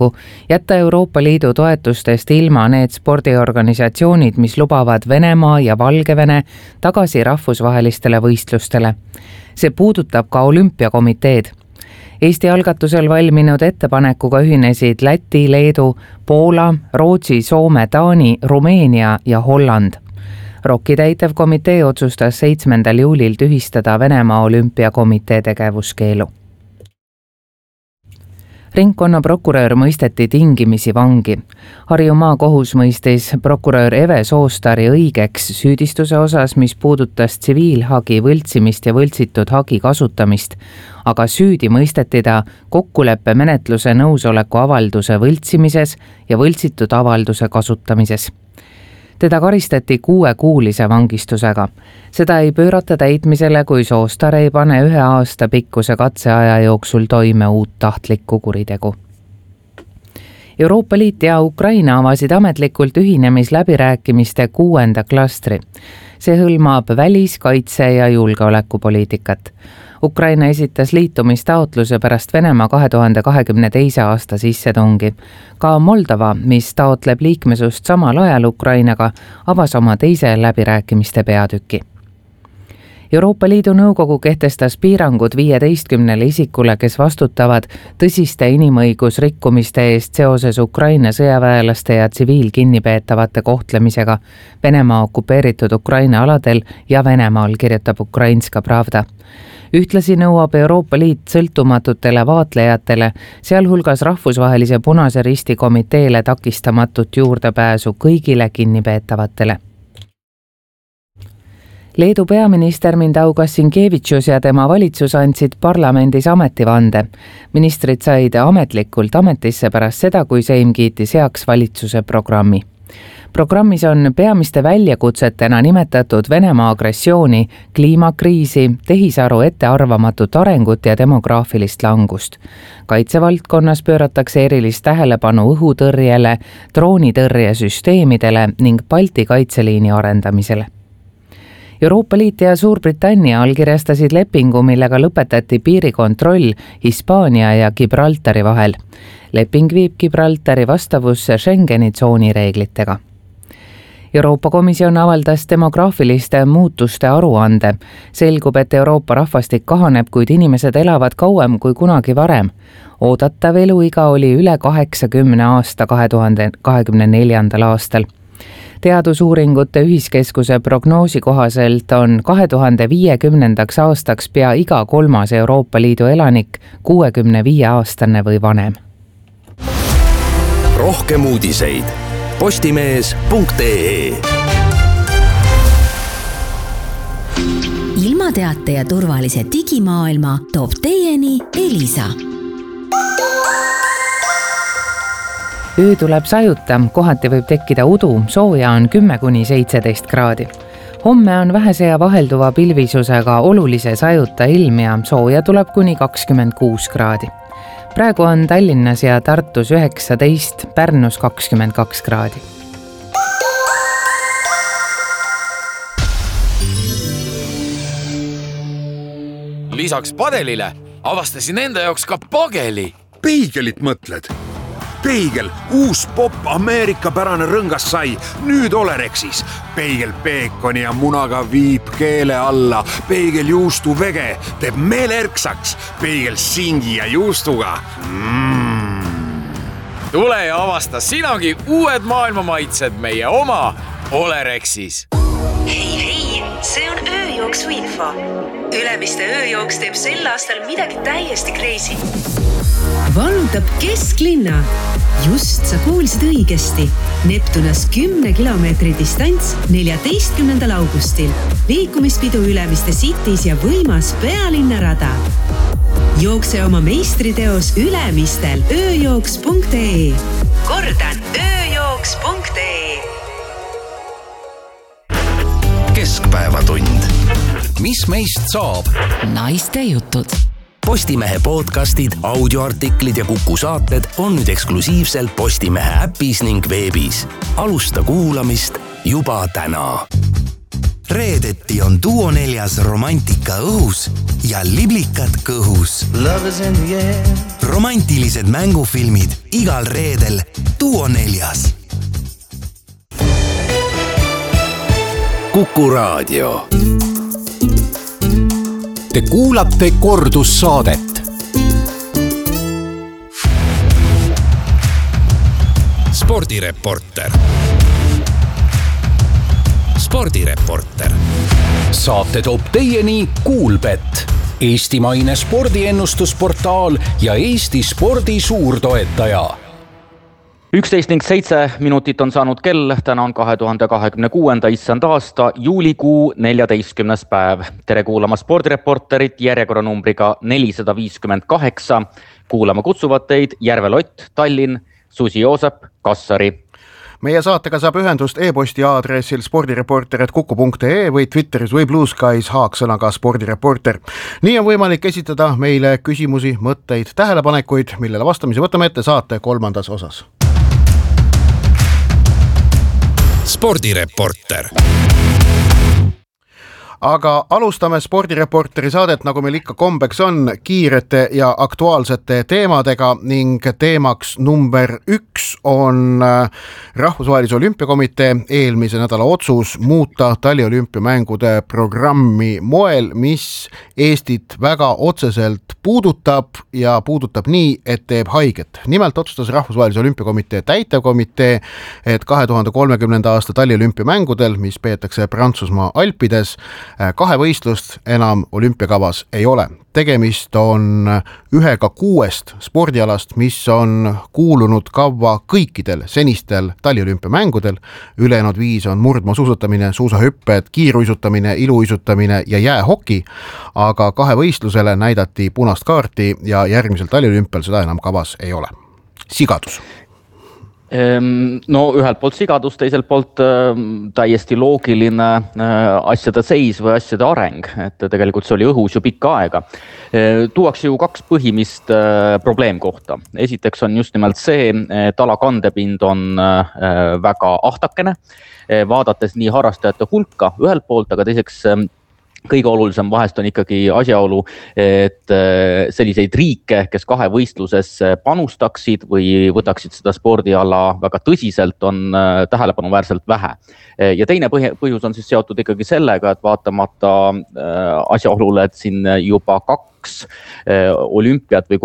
jätta Euroopa Liidu toetustest ilma need spordiorganisatsioonid, mis lubavad Venemaa ja Valgevene tagasi rahvusvahelistele võistlustele. See puudutab ka olümpiakomiteed. Eesti algatusel valminud ettepanekuga ühinesid Läti, Leedu, Poola, Rootsi, Soome, Taani, Rumeenia ja Holland. ROK-i täitevkomitee otsustas 7. juulil tühistada Venemaa olümpiakomitee tegevuskeelu. Ringkonnaprokurör mõisteti tingimisi vangi. Harju maakohus mõistis prokurör Eve Soostari õigeks süüdistuse osas, mis puudutas tsiviilhagi võltsimist ja võltsitud hagi kasutamist, aga süüdi mõisteti ta kokkuleppe menetluse nõusoleku avalduse võltsimises ja võltsitud avalduse kasutamises. Teda karistati 6-kuulise vangistusega. Seda ei pöörata täitmisele, kui Soostar ei pane 1 aasta pikkuse katseaja jooksul toime uut tahtlikku kuritegu. Euroopa Liit ja Ukraina avasid ametlikult ühinemisläbirääkimiste 6. klastri. See hõlmab välis-, kaitse- ja julgeolekupoliitikat. Ukraina esitas liitumistaotluse pärast Venemaa 2022. aasta sissetungi. Ka Moldova, mis taotleb liikmesust samal ajal Ukrainaga, avas oma teise läbirääkimiste peatüki. Euroopa Liidu Nõukogu kehtestas piirangud 15 isikule, kes vastutavad tõsiste inimõigusrikkumiste eest seoses Ukraina sõjaväelaste ja tsiviilkinnipeetavate kohtlemisega Venemaa okupeeritud Ukraina aladel ja Venemaal, kirjutab Ukrainska Pravda. Ühtlasi nõuab Euroopa Liit sõltumatutele vaatlejatele, sealhulgas Rahvusvahelise Punase Risti komiteele takistamatut juurdepääsu kõigile kinnipeetavatele. Leedu peaminister Mindaugas Sinkevičius ja tema valitsus andsid parlamendis ametivande. Ministrid said ametlikult ametisse pärast seda, kui Seim kiitis heaks valitsuse programmi. Programmis on peamiste väljakutsetena nimetatud Venemaa agressiooni, kliimakriisi, tehisaru ettearvamatut arengut ja demograafilist langust. Kaitsevaldkonnas pööratakse erilist tähelepanu õhutõrjele, droonitõrjesüsteemidele ning Balti kaitseliini arendamisele. Euroopa Liit ja Suurbritannia allkirjastasid lepingu, millega lõpetati piirikontroll Hispaania ja Gibraltari vahel. Leping viib Gibraltari vastavusse Schengeni tsooni reeglitega. Euroopa Komisjon avaldas demograafiliste muutuste aruande. Selgub, et Euroopa rahvastik kahaneb, kuid inimesed elavad kauem kui kunagi varem. Oodatav eluiga oli üle 80 aasta 2024. aastal. Teadusuuringute ühiskeskuse prognoosi kohaselt on 2050. aastaks pea iga 3. Euroopa Liidu elanik 65-aastane või vanem. Rohkem uudiseid postimees.ee. Ilmateate ja turvalise digimaailma toob teieni Elisa. Öö tuleb sajuta, kohati võib tekkida udu, sooja on 10–17 kraadi. Homme on vähese ja vahelduva pilvisusega olulise sajuta ilm ja sooja tuleb kuni 26 kraadi. Praegu on Tallinnas ja Tartus 19, Pärnus 22 kraadi. Lisaks padelile avastasin enda jaoks ka pageli. Peigelit mõtled? Peigel, uus popp ameerikapärane rõngas sai, nüüd Olerexis. Peigel peekoni ja munaga viib keele alla. Peigel juustu vege teeb meele erksaks. Peigel singi ja juustuga. Tule ja avasta sinagi uued maailmamaitsed meie oma Olerexis. Hei, see on ööjooksu info. Ülemiste ööjooks teeb sel aastal midagi täiesti crazy. Vallutab kesklinna. Just sa kuulsid õigesti. Neptunas 10 kilomeetri distants 14. augustil. Liikumispidu Ülemiste Cities ja võimas pealinnarada. Jookse oma meistriteos Ülemistel ööjooks.ee. Kordan, ööjooks.ee. Keskpäevatund. Mis meist saab? Naiste jutud. Postimehe podcastid, audioartiklid ja Kuku saated on nüüd eksklusiivselt Postimehe äpis ning veebis. Alusta kuulamist juba täna. reedeti on Duo 4 romantika õhus ja liblikad kõhus. Romantilised mängufilmid igal reedel Duo 4. Kuku Raadio. Te kuulate kordussaadet. Spordireporter. Saate toob teieni Kuulbet, eestimaine spordiennustusportaal ja Eesti spordi suurtoetaja. 11:07 on saanud kell, täna on 2026. issand aasta juulikuu 14. päev. Tere kuulama Spordireporterit järjekorranumbriga 458. Kuulama kutsuvad teid Järve Lott, Tallinn, Susi Joosep, Kassari. Meie saatega saab ühendust e-posti aadressil spordireporter@kuku.ee või Twitteris või Blue Skies haaksõnaga spordireporter. Nii on võimalik esitada meile küsimusi, mõtteid, tähelepanekuid, millele vastamise võtame ette saate 3. osas. Spordireporter. Aga alustame Spordireporteri saadet, nagu meil ikka kombeks on, kiirete ja aktuaalsete teemadega ning teemaks number 1 on Rahvusvahelise Olümpiakomitee eelmise nädala otsus muuta taliolümpiamängude programmi moel, mis Eestit väga otseselt puudutab ja puudutab nii, et teeb haiget. Nimelt otsustas Rahvusvahelise Olümpiakomitee täitevkomitee, et 2030. aasta taliolümpiamängudel, mis peetakse Prantsusmaa Alpides, kahevõistlust enam olümpiakavas ei ole. Tegemist on 1/6 spordialast, mis on kuulunud kavva kõikidel senistel taliolümpiamängudel. Ülejäänud 5 on murdmaasuusatamine, suusahüpped, kiiruisutamine, iluisutamine ja jäähoki, aga kahevõistlusele näidati punast kaarti ja järgmisel taliolümpial seda enam kavas ei ole. Sigadus. No ühelt poolt sigadus, teiselt poolt täiesti loogiline asjade seis või asjade areng, et tegelikult see oli õhus ju pikka aega. Tuuakse ju 2 põhimist probleemkohta. Esiteks on just nimelt see, et ala kandepind on väga ahtakene, vaadates nii harrastajate hulka ühelt poolt, aga teiseks kõige olulisem vahest on ikkagi asjaolu, et selliseid riike, kes kahevõistluses panustaksid või võtaksid seda spordiala väga tõsiselt, on tähelepanuväärselt vähe. Ja teine põhjus on siis seotud ikkagi sellega, et vaatamata asjaolule, et siin juba 2 olümpiat või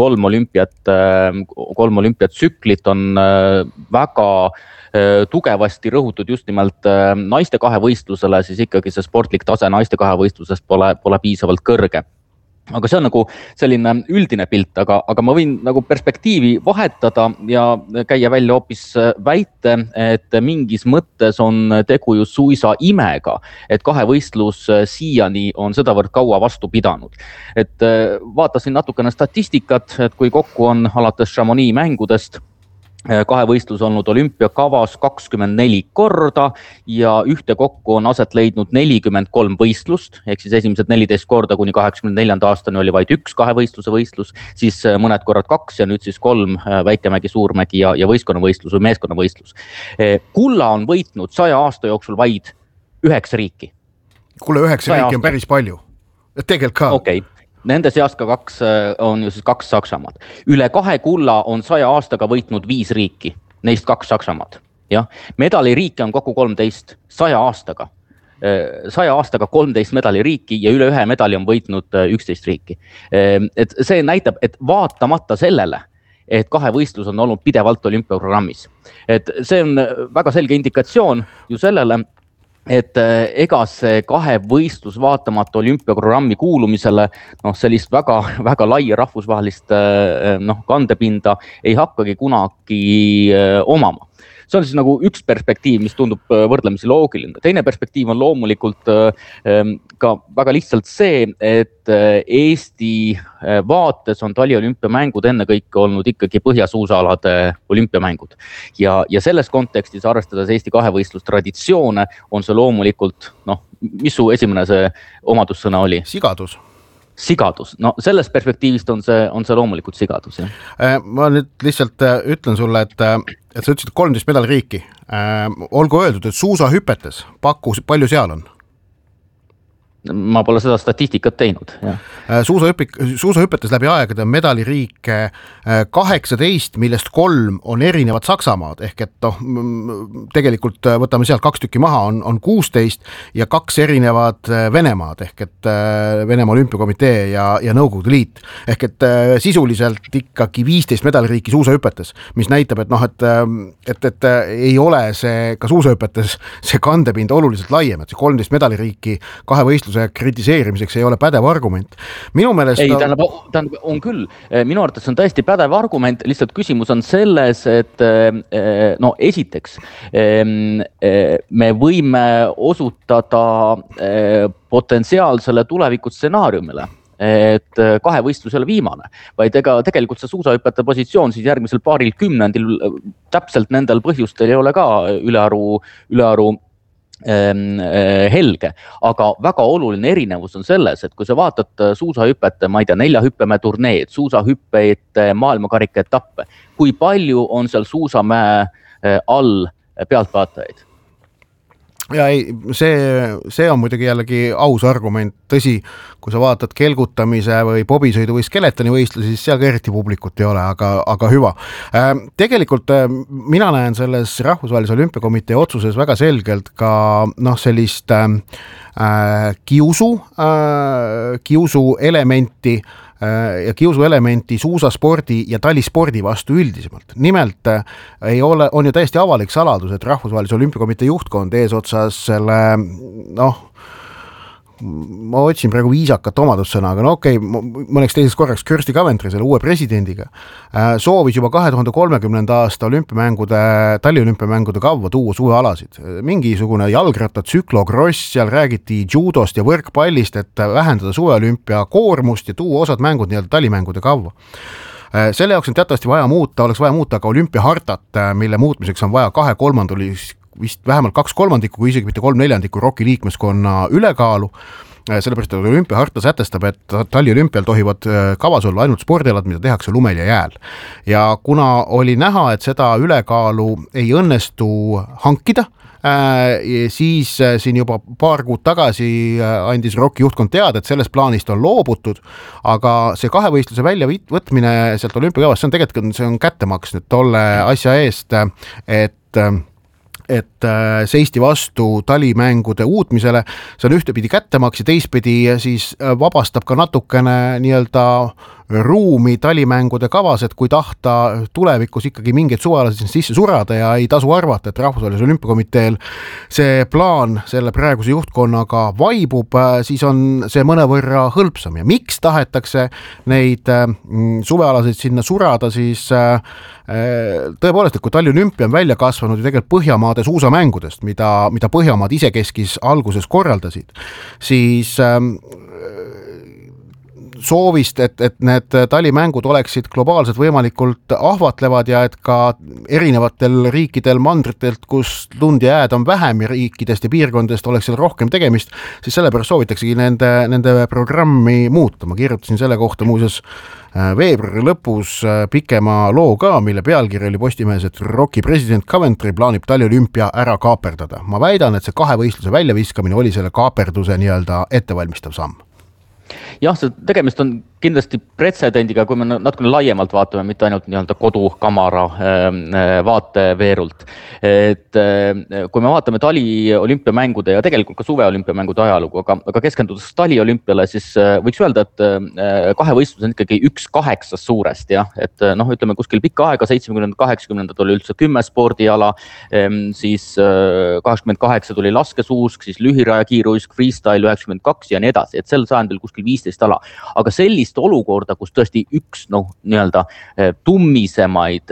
3 olümpiatsüklit on väga tugevasti rõhutud just nimelt naiste kahevõistlusele, siis ikkagi see sportlik tase naiste kahevõistlusest pole piisavalt kõrge. Aga see on nagu selline üldine pilt, aga ma võin nagu perspektiivi vahetada ja käia välja hoopis väite, et mingis mõttes on tegu ju suisa imega, et kahevõistlus siiani on sedavõrd kaua vastu pidanud. Et vaatasin natukene statistikat, et kui kokku on alates Chamonix mängudest kahevõistlus olnud olümpiakavas 24 korda ja ühtekokku on aset leidnud 43 võistlust, ehk siis esimesed 14 korda kuni 84. aastani oli vaid 1 kahevõistluse võistlus, siis mõned korrad 2 ja nüüd siis 3 Väikemägi, Suurmägi ja võistkonnavõistlus või meeskonnavõistlus. Kulla on võitnud 100 aasta jooksul vaid 9 riiki. Kuule, 9 riiki on päris palju. Tegelikult ka. Okei. Nende seas ka 2 on ju siis 2 Saksamaad. Üle 2 kulla on 100 aastaga võitnud 5 riiki, neist 2 Saksamaad. Ja? Medaliriike on kokku 13, 100 aastaga 13 medaliriiki ja üle 1 medali on võitnud 11 riiki. Et see näitab, et vaatamata sellele, et kahevõistlus on olnud pidevalt olümpiaprogrammis. Et see on väga selge indikatsioon ju sellele, et ega see kahevõistlus vaatamata olümpiaprogrammi kuulumisele sellist väga laia rahvusvahelist kandepinda ei hakkagi kunagi omama. See on siis nagu üks perspektiiv, mis tundub võrdlemisi loogiline. Teine perspektiiv on loomulikult ka väga lihtsalt see, et Eesti vaates on taliolümpiamängud ennekõike olnud ikkagi põhjasuusaalade olümpiamängud. Ja selles kontekstis, arvestades Eesti kahevõistlustraditsioone, on see loomulikult, mis su esimene see omadussõna oli? Sigadus. No sellest perspektiivist on see loomulikult sigadus. Ja. Ma nüüd lihtsalt ütlen sulle, et sa ütlesid 13 medaliriiki. Olgu öeldud, et suusahüpetes palju seal on? ma pole seda statistikat teinud. Suusahüpetes läbi aegade on medaliriike 18, millest 3 on erinevad Saksamaad, ehk et tegelikult võtame sealt 2 tükki maha, on 16 ja 2 erinevad Venemaad, ehk et Venemaa Olümpiakomitee ja Nõukogude Liit. Ehk et sisuliselt ikkagi 15 medaliriiki suusahüpetes, mis näitab, et ei ole see ka suusahüpetes see kandepind oluliselt laiem, et see 13 medaliriiki kahe võistluse kritiseerimiseks ei ole pädev argument. Minu meelest... Ei, tähendab, on küll. Minu arvates on täiesti pädev argument, lihtsalt küsimus on selles, et esiteks me võime osutada potentsiaalsele tulevikustsenaariumile, et kahe võistlusele viimane, vaid tegelikult see suusahüpete positsioon siis järgmisel paaril kümnendil täpselt nendel põhjustel ei ole ka ülearu helge, aga väga oluline erinevus on selles, et kui sa vaatad suusahüpete, ma ei tea, 4 hüppemäe turneed, suusahüppeid maailmakarika etappe, kui palju on seal suusamäe all pealtvaatajaid? Ja ei, see on muidugi jällegi aus argument, tõsi, kui sa vaatad kelgutamise või bobisõidu või skeletoni võistlusi, siis seal ka eriti publikut ei ole, aga hüva. Tegelikult mina näen selles Rahvusvahelise Olümpiakomitee otsuses väga selgelt ka sellist kiusu elementi ja kiusuelementi suusaspordi ja talispordi vastu üldisemalt. Nimelt on ju täiesti avalik saladus, et Rahvusvahelise Olümpiakomitee juhtkond eesotsas selle, ma otsin praegu viisakat omadussõna, aga mõneks teiseks korraks Kirsti Coventry, selle uue presidendiga, soovis juba 2030. aasta taliolümpiamängude kavva tuua suvealasid. Mingisugune jalgratta, tsüklokross, seal räägiti judost ja võrkpallist, et vähendada suveolümpia koormust ja tuua osad mängud nii-öelda talimängude kavva. Selle jaoks on teatavasti oleks vaja muuta ka olümpiahartat, mille muutmiseks on vaja 2/3 vist vähemalt 2/3, kui isegi mitte 3/4 ROK-i liikmeskonna ülekaalu, sellepärast, et olümpiaharta sätestab, et taliolümpial tohivad kavas olla ainult spordialad, mida tehakse lumel ja jääl. Ja kuna oli näha, et seda ülekaalu ei õnnestu hankida, siis siin juba paar kuud tagasi andis ROK-i juhtkond teada, et sellest plaanist on loobutud, aga see kahevõistluse väljavõtmine sealt olümpiakavast, see on kättemaks nüüd tolle asja eest, et seisti vastu talimängude uutmisele, see on ühtepidi kättemaks ja teistpidi siis vabastab ka natukene nii-öelda ruumi talimängude kavas, et kui tahta tulevikus ikkagi mingeid suvealasid sisse surada ja ei tasu arvata, et Rahvusvahelisel Olümpiakomiteel see plaan selle praeguse juhtkonnaga vaibub, siis on see mõnevõrra hõlpsam. Ja miks tahetakse neid suvealasid sinna surada, siis tõepoolest, et kui taliolümpia on välja kasvanud ju tegelikult Põhjamaade suusamängudest, mida Põhjamaad isekeskis alguses korraldasid, siis soovist, et need talimängud oleksid globaalselt võimalikult ahvatlevad ja et ka erinevatel riikidel mandritelt, kus lund ja jääd on vähem ja riikidest ja piirkondadest oleks seal rohkem tegemist, siis sellepärast soovitaksegi nende programmi muuta. Ma kirjutasin selle kohta muuseas veebruari lõpus pikema loo ka, mille pealkiri oli Postimehes, et ROK-i president Coventry plaanib taliolümpia ära kaaperdada. Ma väidan, et see kahevõistluse väljaviskamine oli selle kaaperduse nii-öelda ettevalmistav samm. Jah, see tegemist on kindlasti pretsedendiga, kui me natukene laiemalt vaatame, mitte ainult nii-öelda kodukamara vaateveerult. Et kui me vaatame taliolümpiamängude ja tegelikult ka suveolümpiamängude ajalugu, aga keskendudes taliolümpiale, siis võiks öelda, et kahevõistlus on ikkagi 1/8 suurest, jah. Et ütleme kuskil pikka aega, 70-80 oli üldse 10 spordiala, siis 88 tuli laskesuusk, siis lühiraja kiiruisk, freestyle 92 ja nii edasi, et sel sajandil kuskil 15 ala. Aga sellist olukorda, kus tõesti üks nii-öelda tummisemaid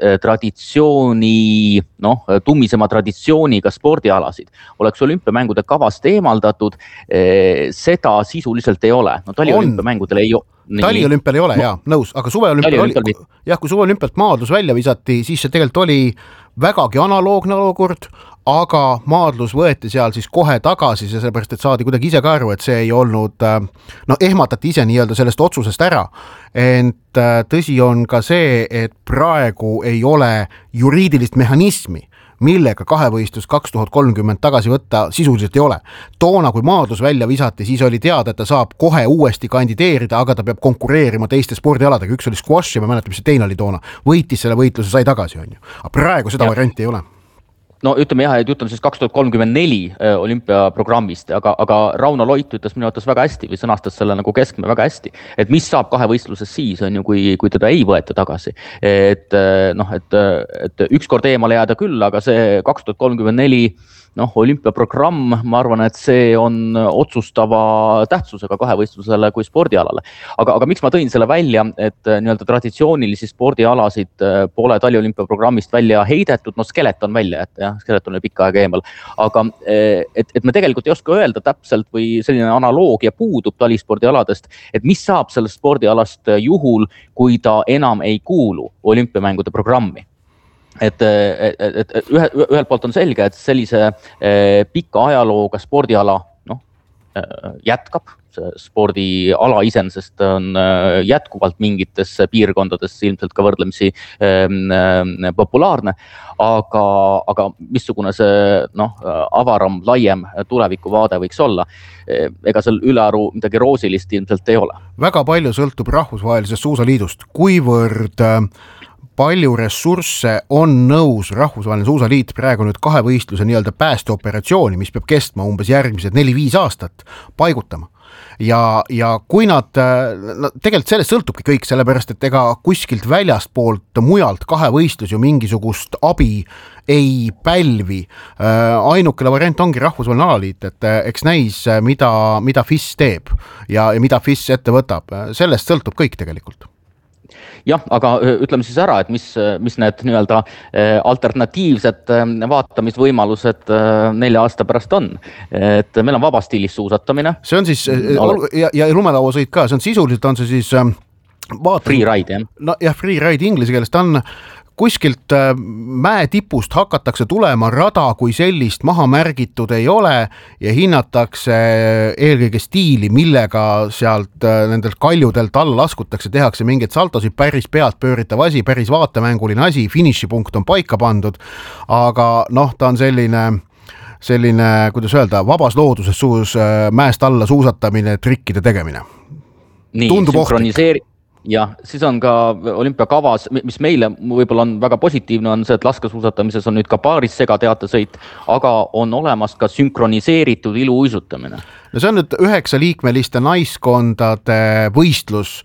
tummisema traditsiooniga spordialasid oleks olümpiamängude kavast eemaldatud, seda sisuliselt ei ole. Taliolümpiamängudel ei ole. Taliolümpial ei ole, jaa, nõus, aga suveolümpial oli, jah, kui suveolümpialt maadlus välja visati, siis see tegelikult oli vägagi analoogne olukord, aga maadlus võeti seal siis kohe tagasi, sellepärast, et saadi kuidagi ise ka aru, et see ei olnud, ehmatati ise nii-öelda sellest otsusest ära. Ent tõsi on ka see, et praegu ei ole juriidilist mehhanismi, millega kahevõistlus 2030 tagasi võtta sisuliselt ei ole. Toona, kui maadlus välja visati, siis oli teada, et ta saab kohe uuesti kandideerida, aga ta peab konkureerima teiste spordialadega. Üks oli squash ja ma mäletan, mis see teine oli toona. Võitis selle võitluse, sai tagasi, on ju. Aga praegu seda varianti ei ole. No ütleme jah, et jutleme siis 2034 olümpiaprogrammist, aga Rauno Loit ütles minu arvates väga hästi või sõnastas selle nagu keskme väga hästi, et mis saab kahevõistluses siis, on ju, kui teda ei võeta tagasi. Et ükskord eemale jääda küll, aga see 2034 olümpiaprogramm, ma arvan, et see on otsustava tähtsusega kahevõistlusele kui spordialale. Aga miks ma tõin selle välja, et nii-öelda traditsioonilisi spordialasid pole taliolümpiaprogrammist välja heidetud, skeleton välja, et jah, skeleton oli pikka aega eemal. Aga et me tegelikult ei oska öelda täpselt või selline analoogia puudub talispordialadest, et mis saab sellest spordialast juhul, kui ta enam ei kuulu olümpiamängude programmi. Et ühelt poolt on selge, et sellise pika ajalooga spordiala jätkab. Spordiala isensest on jätkuvalt mingites piirkondades ilmselt ka võrdlemisi populaarne, aga missugune see avaram, laiem tulevikuvaade võiks olla, ega seal ülearu midagi roosilist ilmselt ei ole. Väga palju sõltub rahvusvahelisest suusaliidust, kuivõrd palju ressursse on nõus rahvusvaheline suusaliit praegu nüüd kahevõistluse nii-öelda päästeoperatsiooni, mis peab kestma umbes järgmised 4-5 aastat paigutama. Ja kui nad tegelikult sellest sõltubki kõik, sellepärast, et ega kuskilt väljast poolt mujalt kahevõistlus ju mingisugust abi ei pälvi. Ainukene variant ongi rahvusvaheline alaliit, et eks näis, mida FIS teeb ja mida FIS ette võtab. Sellest sõltub kõik tegelikult. Jah, aga ütleme siis ära, et mis need nii-öelda alternatiivsed vaatamisvõimalused 4 aasta pärast on. Et meil on vabastiilis suusatamine. See on siis, ja lumelauasõit ka, see on sisuliselt on see siis freeride, jah. No jah, freeride inglise keeles, ta on kuskilt mäe tipust hakatakse tulema, rada kui sellist maha märgitud ei ole ja hinnatakse eelkõige stiili, millega sealt nendelt kaljudelt alla laskutakse, tehakse mingeid saltosid, päris pealt pööritav asi, päris vaatemänguline asi, finišipunkt on paika pandud, aga ta on selline, kuidas öelda, vabas looduses suus mäest alla suusatamine, trikkide tegemine. Nii, tundub ohtlik. Ja siis on ka olümpiakavas, mis meile võib-olla on väga positiivne, on see, et laskesuusatamises on nüüd ka paaris segateatesõit, aga on olemas ka sünkroniseeritud iluuisutamine. No see on nüüd 9-liikmeliste naiskondade võistlus.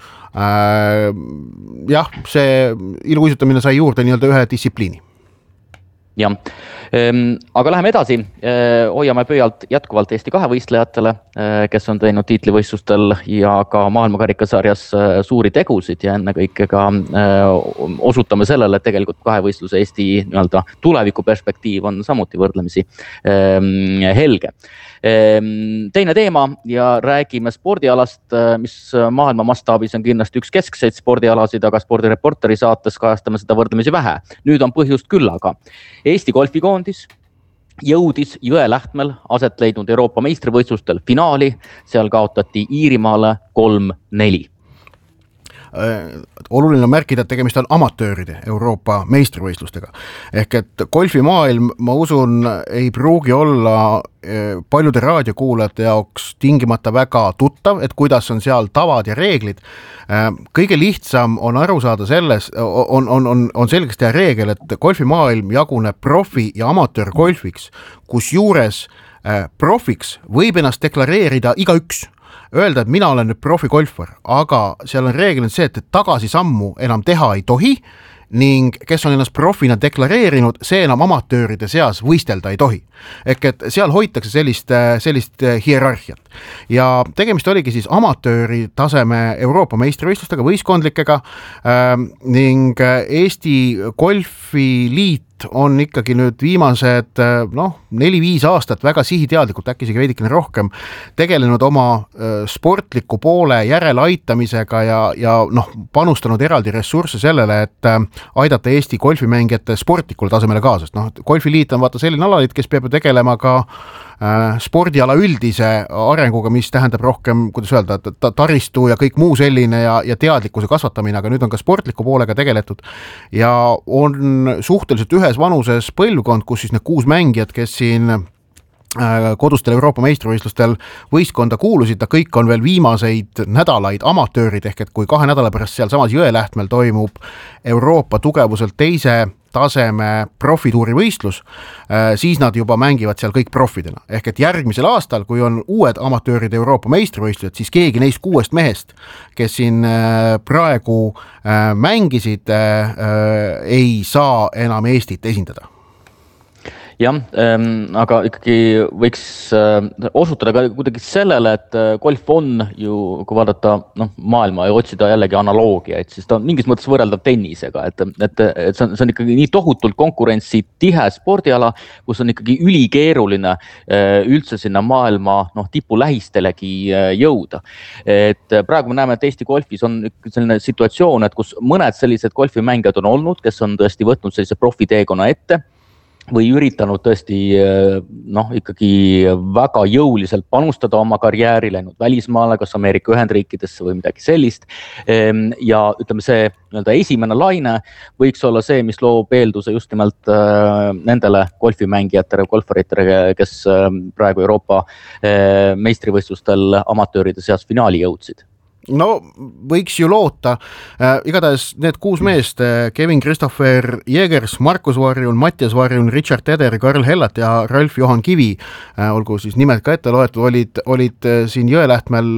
Jah, see iluuisutamine sai juurde nii-öelda ühe distsipliini. Jah, aga läheme edasi, hoiame pöialt jätkuvalt Eesti kahevõistlejatele, kes on teinud tiitlivõistlustel ja ka maailmakarikasarjas suuri tegusid ja enne kõike ka osutame sellele, et tegelikult kahevõistluse Eesti nii-öelda tulevikuperspektiiv on samuti võrdlemisi helge. Teine teema ja räägime spordialast, mis maailma mastaabis on kindlasti üks keskseid spordialasid, aga spordireporteri saates kajastame seda võrdlemisi vähe. Nüüd on põhjust küll, aga Eesti golfikoondis jõudis Jõelähtmel aset leidnud Euroopa meistrivõistlustel finaali, seal kaotati Iirimaale 3-4. Oluline on märkida, et tegemist on amatööride Euroopa meistrivõistlustega. Ehk et golfimaailm, ma usun, ei pruugi olla paljude raadiokuulajate jaoks tingimata väga tuttav, et kuidas on seal tavad ja reeglid. Kõige lihtsam on aru saada selles, on selgeks teha reegel, et golfimaailm jaguneb profi- ja amatöörgolfiks, kus juures profiks võib ennast deklareerida igaüks. Öelda, et mina olen nüüd profigolfer, aga seal on reeglid see, et tagasisammu enam teha ei tohi ning kes on ennast profina deklareerinud, see enam amatööride seas võistelda ei tohi. Ehk et seal hoitakse sellist hierarhiat. Ja tegemist oligi siis amatööri taseme Euroopa meistrivõistlustega, võistkondlikega ning Eesti golfiliit on ikkagi nüüd viimased 4-5 aastat väga sihiteadlikult, äkki isegi veidikene rohkem, tegelenud oma sportliku poole järeleaitamisega ja panustanud eraldi ressursse sellele, et aidata Eesti golfimängijate sportlikule tasemele kaasast. Golfiliit on vaata selline alaliit, kes peab tegelema ka spordiala üldise arenguga, mis tähendab rohkem, kuidas öelda, taristu ja kõik muu selline ja teadlikkuse kasvatamine, aga nüüd on ka sportliku poolega tegeletud ja on suhteliselt ühes vanuses põlvkond, kus siis need 6 mängijat, kes siin kodustel Euroopa meistrivõistlustel võistkonda kuulusid, kõik on veel viimaseid nädalaid amatöörid, ehk et kui 2 nädala pärast seal samas Jõelähtmel toimub Euroopa tugevuselt teise taseme profituuri võistlus, siis nad juba mängivad seal kõik profidena. Ehk et järgmisel aastal, kui on uued amatööride Euroopa meistrivõistlused, siis keegi neist 6 mehest, kes siin praegu mängisid, ei saa enam Eestit esindada. Jah, aga ikkagi võiks osutada ka kuidagi sellele, et golf on ju, kui vaadata maailma ja otsida jällegi analoogia, et siis ta on mingis mõttes võrreldav tennisega, et see on ikkagi nii tohutult konkurentsi tihe spordiala, kus on ikkagi ülikeeruline üldse sinna maailma tipu lähistelegi jõuda. Et praegu me näeme, et Eesti golfis on selline situatsioon, et kus mõned sellised golfimängijad on olnud, kes on tõesti võtnud sellise profiteekonna ette, või üritanud tõesti ikkagi väga jõuliselt panustada oma karjääri, läinud välismaale, kas Ameerika Ühendriikidesse või midagi sellist. Ja ütleme, see esimene laine võiks olla see, mis loob eelduse just nimelt nendele golfimängijatele, golfaritele, kes praegu Euroopa meistrivõistlustel amatööride seas finaali jõudsid. No võiks ju loota, igatahes need 6 meest, Kevin Christopher Jägers, Markus Varjun, Mattias Varjun, Richard Teder, Karl Hellat ja Ralf Johan Kivi, olgu siis nimed ka ette loetud, olid siin Jõelähtmel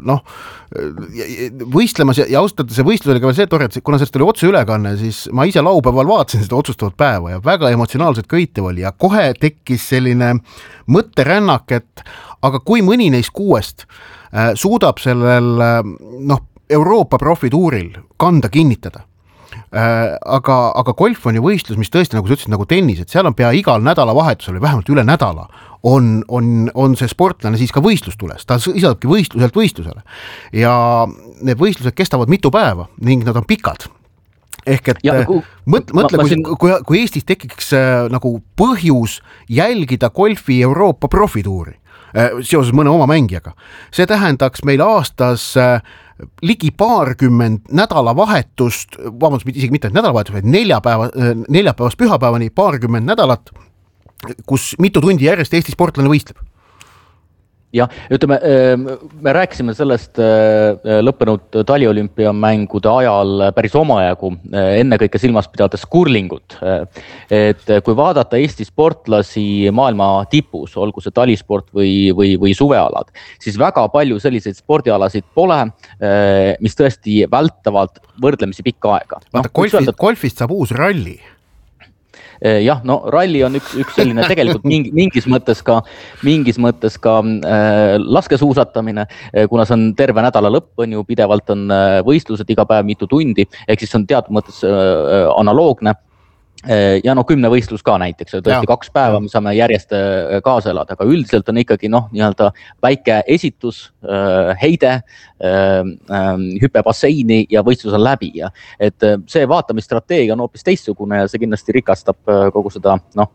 võistlemas ja ausalt see võistlus oli ka veel see tore, et kuna sellest oli otseülekanne, siis ma ise laupäeval vaatasin seda otsustavat päeva ja väga emotsionaalselt köitev oli ja kohe tekkis selline mõtterännak, et aga kui mõni neist 6 suudab sellel Euroopa profituuril kanda kinnitada. Aga golf on ju võistlus, mis tõesti, nagu sa ütlesid, nagu tennis, et seal on pea igal nädalavahetusel või vähemalt üle nädala on see sportlane siis ka võistlustules, ta isaldabki võistluselt võistlusele ja need võistlused kestavad mitu päeva ning nad on pikad. Ehk et mõtle, kui Eestis tekiks nagu põhjus jälgida golfi Euroopa profituuri seoses mõne oma mängijaga. See tähendaks meil aastas ligi 20 nädalavahetust, isegi mitte nädalavahetust, vaid neljapäevast pühapäevani 20 nädalat, kus mitu tundi järjest Eesti sportlane võistleb. Ja ütleme, me rääkisime sellest lõppenud taliolümpiamängude ajal päris omajagu, ennekõike silmas pidades kurlingut. Et kui vaadata Eesti sportlasi maailma tipus, olgu see talisport või suvealad, siis väga palju selliseid spordialasid pole, mis tõesti vältavalt võrdlemisi pikka aega. Vaata, golfist saab uus ralli. Jah, ralli on üks selline tegelikult mingis mõttes ka laskesuusatamine, kuna see on terve nädala lõpp, on ju pidevalt on võistlused iga päev mitu tundi, ehk siis on teatud mõttes analoogne. Ja 10 võistlus ka näiteks, tõesti 2 päeva, me saame järjest kaasa elada, aga üldiselt on ikkagi nii-öelda väike esitus, heide, hüpe basseini ja võistlus on läbi. Ja et see vaatamisstrateegia on hoopis teistsugune ja see kindlasti rikastab kogu seda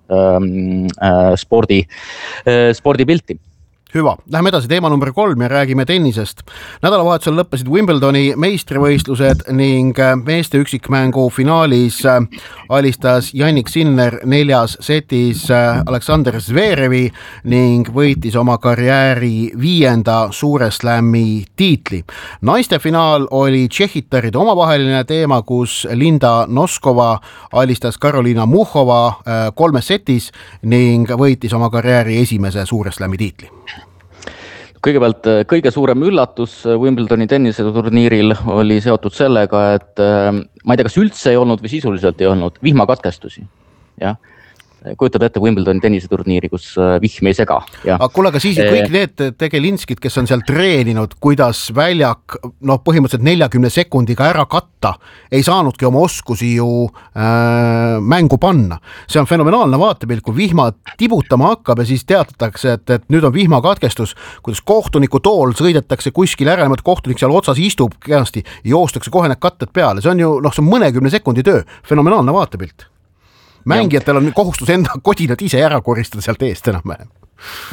spordipilti. Hüva, läheme edasi teema number 3 ja räägime tennisest. Nädalavahetusel lõppesid Wimbledoni meistrivõistlused ning meeste üksikmängu finaalis alistas Jannik Sinner 4. setis Aleksander Zverevi ning võitis oma karjääri 5. suure slam'i tiitli. Naiste finaal oli tšehhitaride omavaheline teema, kus Linda Noskova alistas Karolina Muhova 3 setis ning võitis oma karjääri 1. suure slam'i tiitli. Kõigepealt kõige suurem üllatus Wimbledoni tenniseturniiril oli seotud sellega, et ma ei tea, kas üldse ei olnud või sisuliselt ei olnud vihmakatkestusi. Jah. Kujutad ette Wimbledoni tenniseturniiri, kus vihm ei sega. Kuule, aga siis kõik need tegelinskid, kes on seal treeninud, kuidas väljak põhimõtteliselt 40 sekundiga ära katta, ei saanudki oma oskusi ju mängu panna. See on fenomenaalne vaatepilt, kui vihma tibutama hakkab ja siis teatatakse, et nüüd on vihmakatkestus, kuidas kohtuniku tool sõidetakse kuskil ära, kohtunik seal otsas istub kenasti, joostakse kohe need katted peale. See on ju see on mõnekümne sekundi töö, fenomenaalne vaatepilt. Mängijatel on kohustus enda kodinad ise ära koristada sealt eest enam-vähem.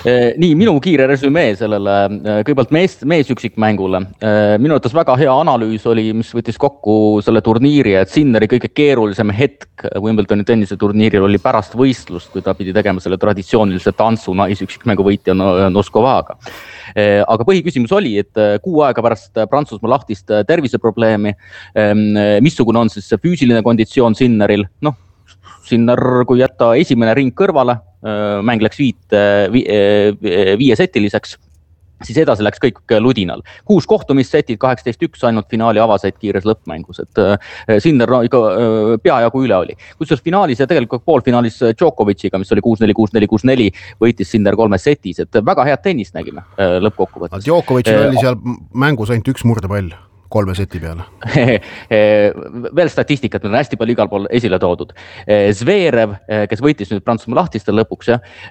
Nii, minu kiire resümee sellele, kõigepealt meesüksikmängule. Minu arvates väga hea analüüs oli, mis võttis kokku selle turniiri, et Sinneri kõige keerulisem hetk Wimbledoni tennise turniiril oli pärast võistlust, kui ta pidi tegema selle traditsioonilise tantsu naisüksikmängu võitja Noskovaga. Aga põhiküsimus oli, et 6 aega pärast Prantsusmaa lahtist terviseprobleemi, missugune on siis see füüsiline konditsioon Sinneril? Noh, Sinner, kui jätta esimene ring kõrvale, mäng läks 5-setiliseks, siis edasi läks kõik ludinal. 6 kohtumissetid, 18-1 ainult finaali avasaid kiires lõppmängus, et Sinner ikka peajagu üle oli. Kusjuures finaalis ja tegelikult poolfinaalis Djokovic'iga, mis oli 6-4, 6-4, 6-4, võitis Sinner 3 setis, et väga head tennist nägime lõppkokkuvõttes. Djokovic'il oli seal mängus ainult 1 murdepall 3 seti peale. Veel statistikat, mida on hästi palju igal pool esile toodud. Zverev, kes võitis nüüd Prantsusmaa lahtistel lõpuks,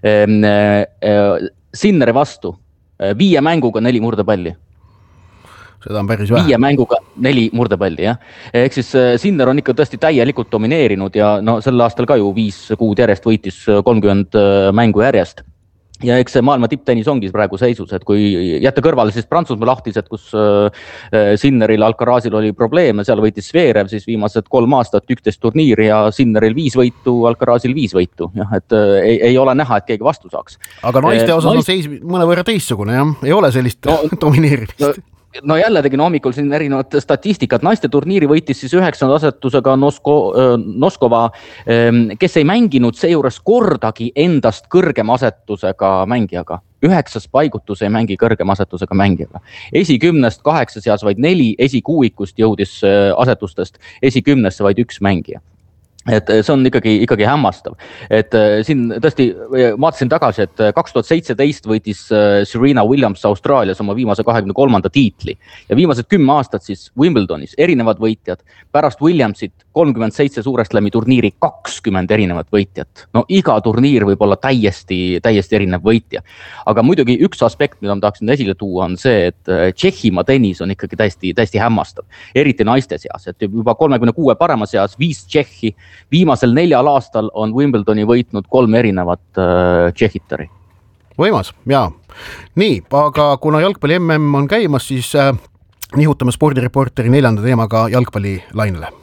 Sinneri vastu 5 mänguga 4 murdepalli. Seda on päris vähe. 5 mänguga 4 murdepalli, jah. Ehk siis Sinner on ikka tõesti täielikult domineerinud ja no sel aastal ka ju 5 kuud järjest võitis 30 mängu järjest. Ja eks see maailma tipptennis ongi praegu seisus, et kui jätta kõrvale siis Prantsusmaa lahtised, kus Sinneril Alcarazil oli probleeme, seal võitis Zverev siis viimased 3 aastat 11 turniiri ja Sinneril 5 võitu, Alcarazil 5 võitu. Jah, et ei ole näha, et keegi vastu saaks. Aga naiste osas on seis mõnevõrra teistsugune, jah? Ei ole sellist domineerimist. No jälle tegin hommikul siin erinevat statistikat. Naiste turniiri võitis siis 9. asetusega Noskova, kes ei mänginud seejuures kordagi endast kõrgema asetusega mängijaga. 9. paigutus ei mängi kõrgema asetusega mängijaga. Esi-10-st 8 seas vaid 4, esi-6-ikust jõudis asetustest, esi-10-sse vaid 1 mängija. Et see on ikkagi hämmastav. Et siin tõesti vaatasin tagasi, et 2017 võitis Serena Williams Austraalias oma viimase 23. tiitli ja viimased 10 aastat siis Wimbledonis erinevad võitjad, pärast Williamsit 37 Suurestlami turniiri 20 erinevat võitjat. No iga turniir võib olla täiesti erinev võitja. Aga muidugi üks aspekt, mida ma tahaksin esile tuua, on see, et Tšehhimaa tennis on ikkagi täiesti hämmastav, eriti naiste seas, et juba 36 parema seas 5 Tšehhi. Viimasel 4 aastal on Wimbledoni võitnud 3 erinevat tšehhitari. Võimas, jaa. Nii, aga kuna jalgpalli MM on käimas, siis nihutame spordireporteri 4. teemaga jalgpalli lainele.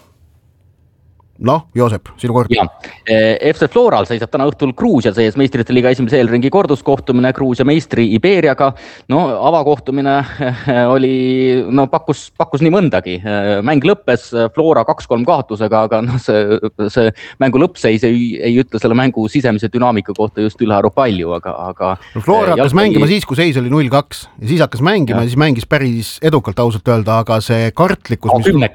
Noh, Joosep, sinu kord. Ja, FC Floral seisab täna õhtul Gruusia sees meistrite liiga esimese eelringi korduskohtumine Gruusia meistri Iberiaga. No, avakohtumine oli, no pakkus nii mõndagi. Mäng lõppes Flora 2-3 kaotusega, aga no, see mängu lõppseis ei ütle selle mängu sisemise dünaamika kohta just ülearu palju, aga Flora hakkas mängima siis, kui seis oli 0-2 ja siis hakkas mängima ja siis mängis päris edukalt ausalt öelda, aga see kartlikkus,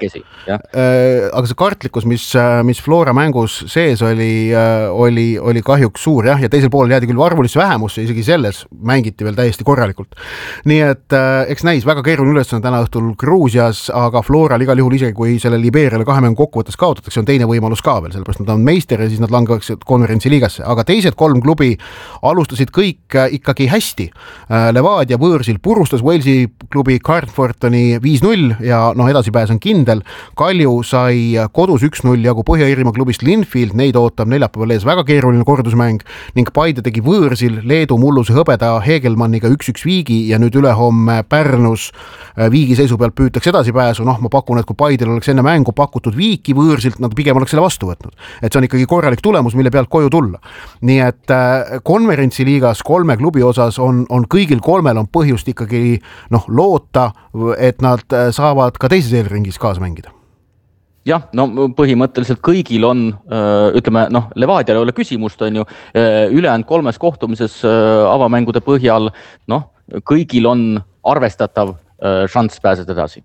mis Flora mängus sees oli kahjuks suur jah, ja teisel poolel jäädi küll arvulisse vähemusse, isegi selles mängiti veel täiesti korralikult. Nii et eks näis väga keeruline ülesanne täna õhtul Gruusias, aga Floral igal juhul isegi kui selle Liberiale 2 mängu kokkuvõttes kaotatakse, on teine võimalus ka veel, sellepärast nad on meister ja siis nad langeksid konverentsiliigasse, aga teised 3 klubi alustasid kõik ikkagi hästi. Levadia võõrsil purustas Walesi klubi Carnfortoni 5-0 ja edasipääs on kindel. Kalju sai kodus 1-0 jagu Põhja-Iirimaa klubist Linfield, neid ootab neljapäeval ees väga keeruline kordusmäng ning Paide tegi võõrsil Leedu mulluse hõbeda Hegelmanniga 1-1 viigi ja nüüd ülehomme Pärnus viigi seisu pealt püütakse edasipääsu. Ma pakun, et kui Paidel oleks enne mängu pakutud viiki võõrsilt, nad pigem oleks selle vastu võtnud. Et see on ikkagi korralik tulemus, mille pealt koju tulla. Nii et konverentsiliigas 3 klubi osas on kõigil 3 on põhjust ikkagi loota, et nad saavad ka teises eelringis kaasa mängida. Jah, no põhimõtteliselt kõigil on, ütleme, Levadial ei ole küsimust, on ju, ülejäänud 3 kohtumises avamängude põhjal, kõigil on arvestatav šanss pääseda edasi.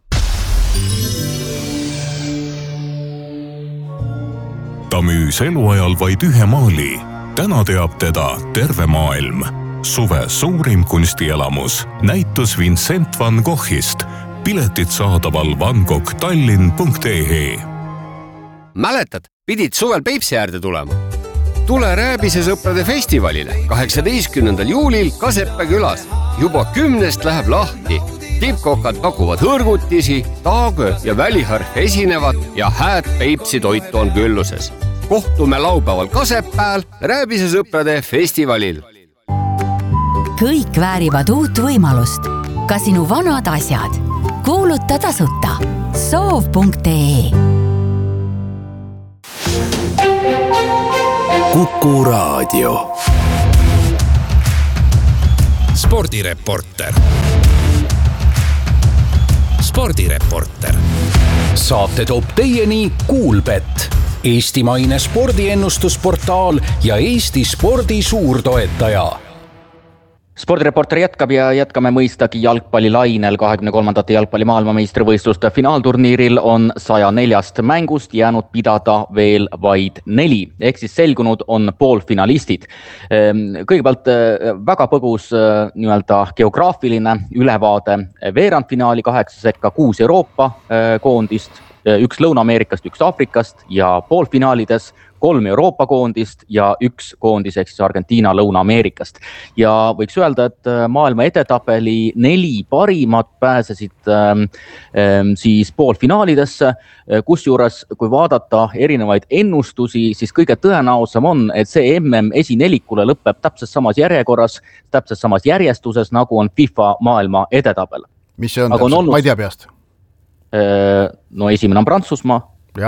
Ta müüs eluajal vaid 1 maali. Täna teab teda terve maailm. Suve suurim kunstielamus. Näitus Vincent van Goghist. Piletid saadaval vangoghtallinn.ee. Mäletad, pidid suvel Peipsi äärde tulema? Tule Rääbise sõprade festivalile 18. juulil Kaseppe külas. Juba 10 läheb lahti. Tippkokad pakuvad hõrgutisi, taagö ja väliharf esinevad ja hääd Peipsi toitu on külluses. Kohtume laupäeval Kasepääl Rääbise sõprade festivalil. kõik väärivad uut võimalust. Ka sinu vanad asjad. Kuuluta tasuta. Soov.ee Kuku Raadio. Spordireporter. Spordireporter. Saate toob teieni Kuulbett, eestimaine spordiennustusportaal ja Eesti spordi suurtoetaja. Spordireporter jätkab ja jätkame mõistagi jalgpallilainel. 23. jalgpalli maailmameistrivõistluste finaalturniiril on 104 mängust jäänud pidada veel vaid 4. Ehk siis selgunud on poolfinalistid. Kõigepealt väga põgus nii-öelda geograafiline ülevaade. Veerandfinaali 8 sekka 6 Euroopa koondist, 1 Lõuna-Ameerikast, 1 Aafrikast ja poolfinaalides 3 Euroopa koondist ja 1 koondis ehk siis Argentiina Lõuna-Ameerikast. Ja võiks öelda, et maailma edetabeli 4 parimat pääsesid siis poolfinaalidesse, kusjuures kui vaadata erinevaid ennustusi, siis kõige tõenäosam on, et see MM esinelikule lõpeb täpselt samas järjekorras, täpselt samas järjestuses, nagu on FIFA maailma edetabel. Mis see on täpselt? Ma ei tea peast. No esimene on Prantsusmaa,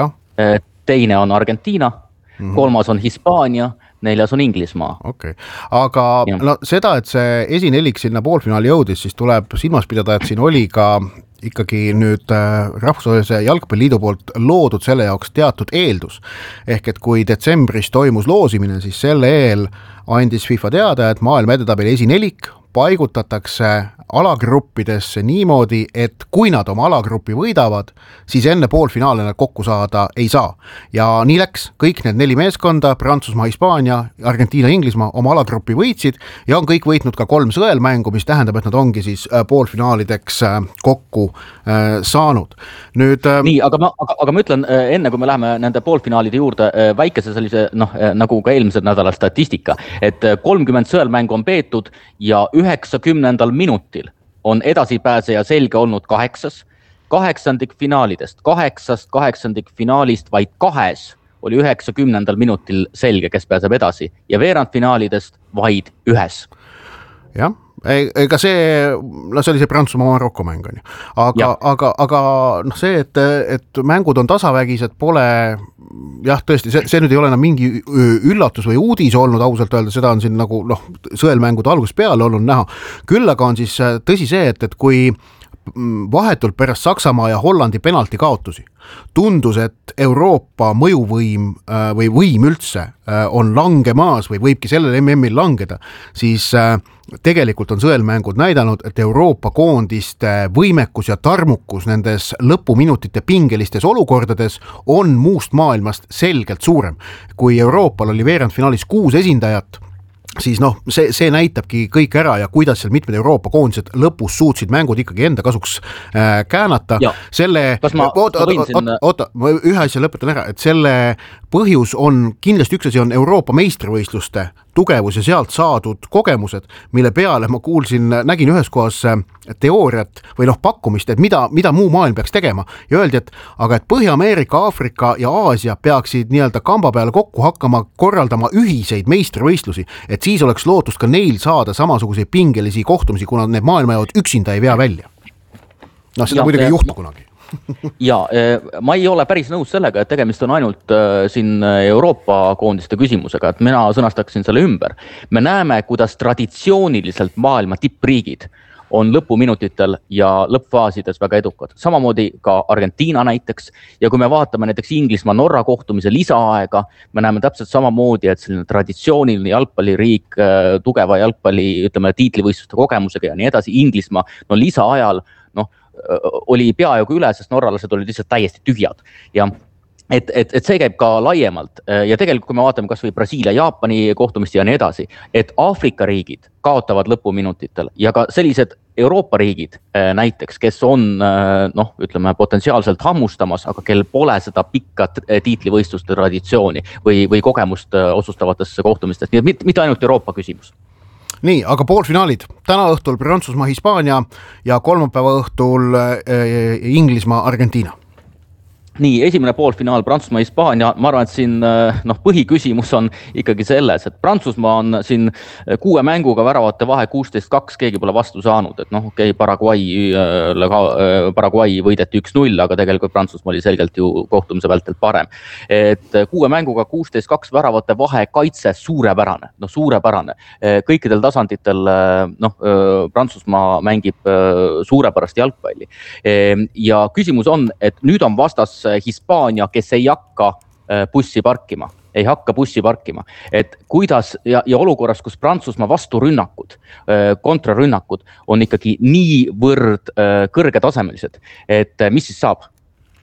teine on Argentiina, 3. on Hispaania, 4. on Inglismaa. Okay. Aga no, seda, et see esinelik sinna poolfinaali jõudis, siis tuleb silmas pidada, et siin oli ka ikkagi nüüd Rahvusvahelise Jalgpalliliidu poolt loodud selle jaoks teatud eeldus. Ehk et kui detsembris toimus loosimine, siis selle eel andis FIFA teada, et maailma edetabeli esinelik paigutatakse alagruppidesse niimoodi, et kui nad oma alagrupi võidavad, siis enne poolfinaale nad kokku saada ei saa. Ja nii läks, kõik need 4 meeskonda, Prantsusmaa, Hispaania, Argentiina, Inglismaa oma alagrupi võitsid ja on kõik võitnud ka 3 sõelmängu, mis tähendab, et nad ongi siis poolfinaalideks kokku saanud. Nüüd, nii, aga ma ütlen, enne kui me läheme nende poolfinaalide juurde, väikese sellise, nagu ka eelmised nädala statistika, et 30 sõelmängu on peetud ja 90. minutil on edasipääseja selge olnud 8. Kaheksandikfinaalidest, 8 kaheksandikfinaalist vaid 2 oli 90. minutil selge, kes pääseb edasi ja veerandfinaalidest vaid 1. Jah, ega see, see oli see Prantsusmaa-Marokko mäng on ju. Aga see, et mängud on tasavägised, pole jah, tõesti, see nüüd ei ole enam mingi üllatus või uudis olnud, ausalt öelda, seda on siin nagu sõelmängude algusest peale olnud näha. Küll aga on siis tõsi see, et kui vahetult pärast Saksamaa ja Hollandi penalti kaotusi tundus, et Euroopa mõjuvõim või võim üldse on langemaas või võibki sellel MM-il langeda, siis tegelikult on sõelmängud näidanud, et Euroopa koondiste võimekus ja tarmukus nendes lõpuminutite pingelistes olukordades on muust maailmast selgelt suurem. Kui Euroopal oli veerandfinaalis 6 esindajat, siis see näitabki kõik ära ja kuidas seal mitmed Euroopa koondised lõpus suutsid mängud ikkagi enda kasuks käänata. Ma ühe asja lõpetan ära, et selle põhjus on, kindlasti üks asi on Euroopa meistrivõistluste tugevus ja sealt saadud kogemused, mille peale ma nägin ühes kohas teooriat või pakkumist, et mida muu maailm peaks tegema ja öeldi, et Põhja-Ameerika, Aafrika ja Aasia peaksid nii-öelda kamba peale kokku hakkama korraldama ühiseid meistrivõistlusi, et siis oleks lootust ka neil saada samasuguseid pingelisi kohtumisi, kuna need maailmajõud üksinda ei vea välja. Seda muidugi ei juhtu kunagi. Ja ma ei ole päris nõus sellega, et tegemist on ainult siin Euroopa koondiste küsimusega, et mina sõnastaksin selle ümber. Me näeme, kuidas traditsiooniliselt maailma tippriigid on lõpuminutitel ja lõppfaasides väga edukad. Samamoodi ka Argentiina näiteks ja kui me vaatame näiteks Inglismaa-Norra kohtumise lisaaega, me näeme täpselt samamoodi, et selline traditsiooniline jalgpalliriik, tugeva jalgpalli, tiitlivõistluste kogemusega ja nii edasi, Inglismaa lisaajal oli peaaegu üle, sest norralased olid lihtsalt täiesti tühjad ja et see käib ka laiemalt ja tegelikult kui me vaatame kas või Brasiilia, Jaapani kohtumist ja nii edasi, et Aafrika riigid kaotavad lõpuminutitel ja ka sellised Euroopa riigid näiteks, kes on potentsiaalselt hammustamas, aga kel pole seda pikka tiitlivõistluste traditsiooni või kogemust otsustavatesse kohtumistest, nii et mitte ainult Euroopa küsimus. Nii, aga poolfinaalid. Täna õhtul Prantsusmaa, Hispaania ja kolmapäeva õhtul Inglismaa, Argentiina. Nii, esimene poolfinaal Prantsusmaa, Hispaania, ma arvan, et siin põhiküsimus on ikkagi selles, et Prantsusmaa on siin 6 mänguga väravate vahe 16-2, keegi pole vastu saanud, et Paraguay võideti 1-0, aga tegelikult Prantsusmaa oli selgelt ju kohtumise vältelt parem. Et 6 mänguga 16-2 väravate vahe kaitse suurepärane, suurepärane. Kõikidel tasanditel Prantsusmaa mängib suurepärast jalgpalli. Ja küsimus on, et nüüd on vastas Hispaania, kes ei hakka bussi parkima. Et kuidas ja olukorras, kus Prantsusmaa vasturünnakud, kontrarünnakud on ikkagi niivõrd kõrgetasemelised, et mis siis saab?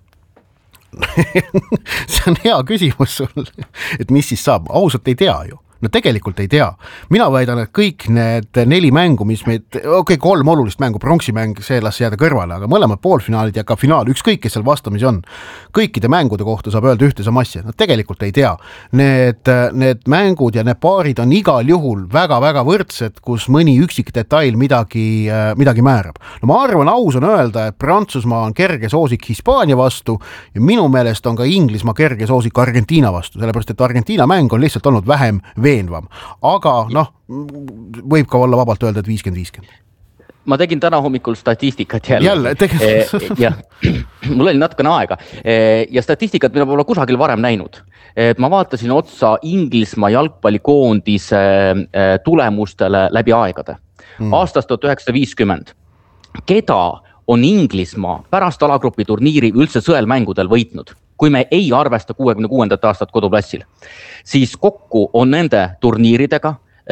See on hea küsimus sul, et mis siis saab? Ausalt ei tea ju. No tegelikult ei tea. Mina väidan, et kõik need 4 mängu, mis meid, 3 olulist mängu, pronksimäng, see las jääda kõrvale, aga mõlemad poolfinaalid ja ka finaal, ükskõik, kes seal vastamisi on. Kõikide mängude kohta saab öelda ühte sama asja. Nad tegelikult ei tea. Need mängud ja need paarid on igal juhul väga-väga võrdsed, kus mõni üksik detail midagi määrab. No ma arvan, aus on öelda, et Prantsusmaa on kerge soosik Hispaania vastu ja minu meelest on ka Inglismaa kerge soosik Argentiina vastu, sellepärast et Argentiina mäng on lihtsalt olnud vähem veenvam, aga võib ka olla vabalt öelda, et 50-50. Ma tegin täna hommikul statistikat jälle. Ja mul oli natukene aega ja statistikat mina pole kusagil varem näinud. Ma vaatasin otsa Inglismaa jalgpallikoondise tulemustele läbi aegade. Aastast 1950. Keda on Inglismaa pärast alagrupi turniiri üldse sõelmängudel võitnud? Kui me ei arvesta 66. aastat koduplassil, siis kokku on nende turniiridega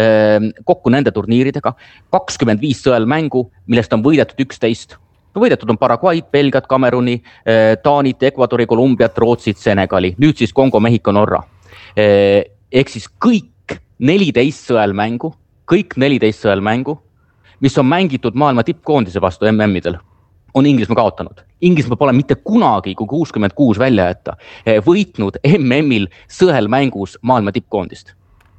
25 sõelmängu, millest on võidetud 11. Võidetud on Paraguay, Belgiat, Kameruni, Taanit, Ecuadori, Kolumbiat, Rootsit, Senegali, nüüd siis Kongo, Mehhiko, Norra. Ehk siis kõik 14 sõelmängu, mis on mängitud maailma tippkoondise vastu MM-idel, on Inglismaa kaotanud. Inglismaa pole mitte kunagi, kui 66 välja jätta, võitnud MM-il sõelmängus maailma tippkoondist.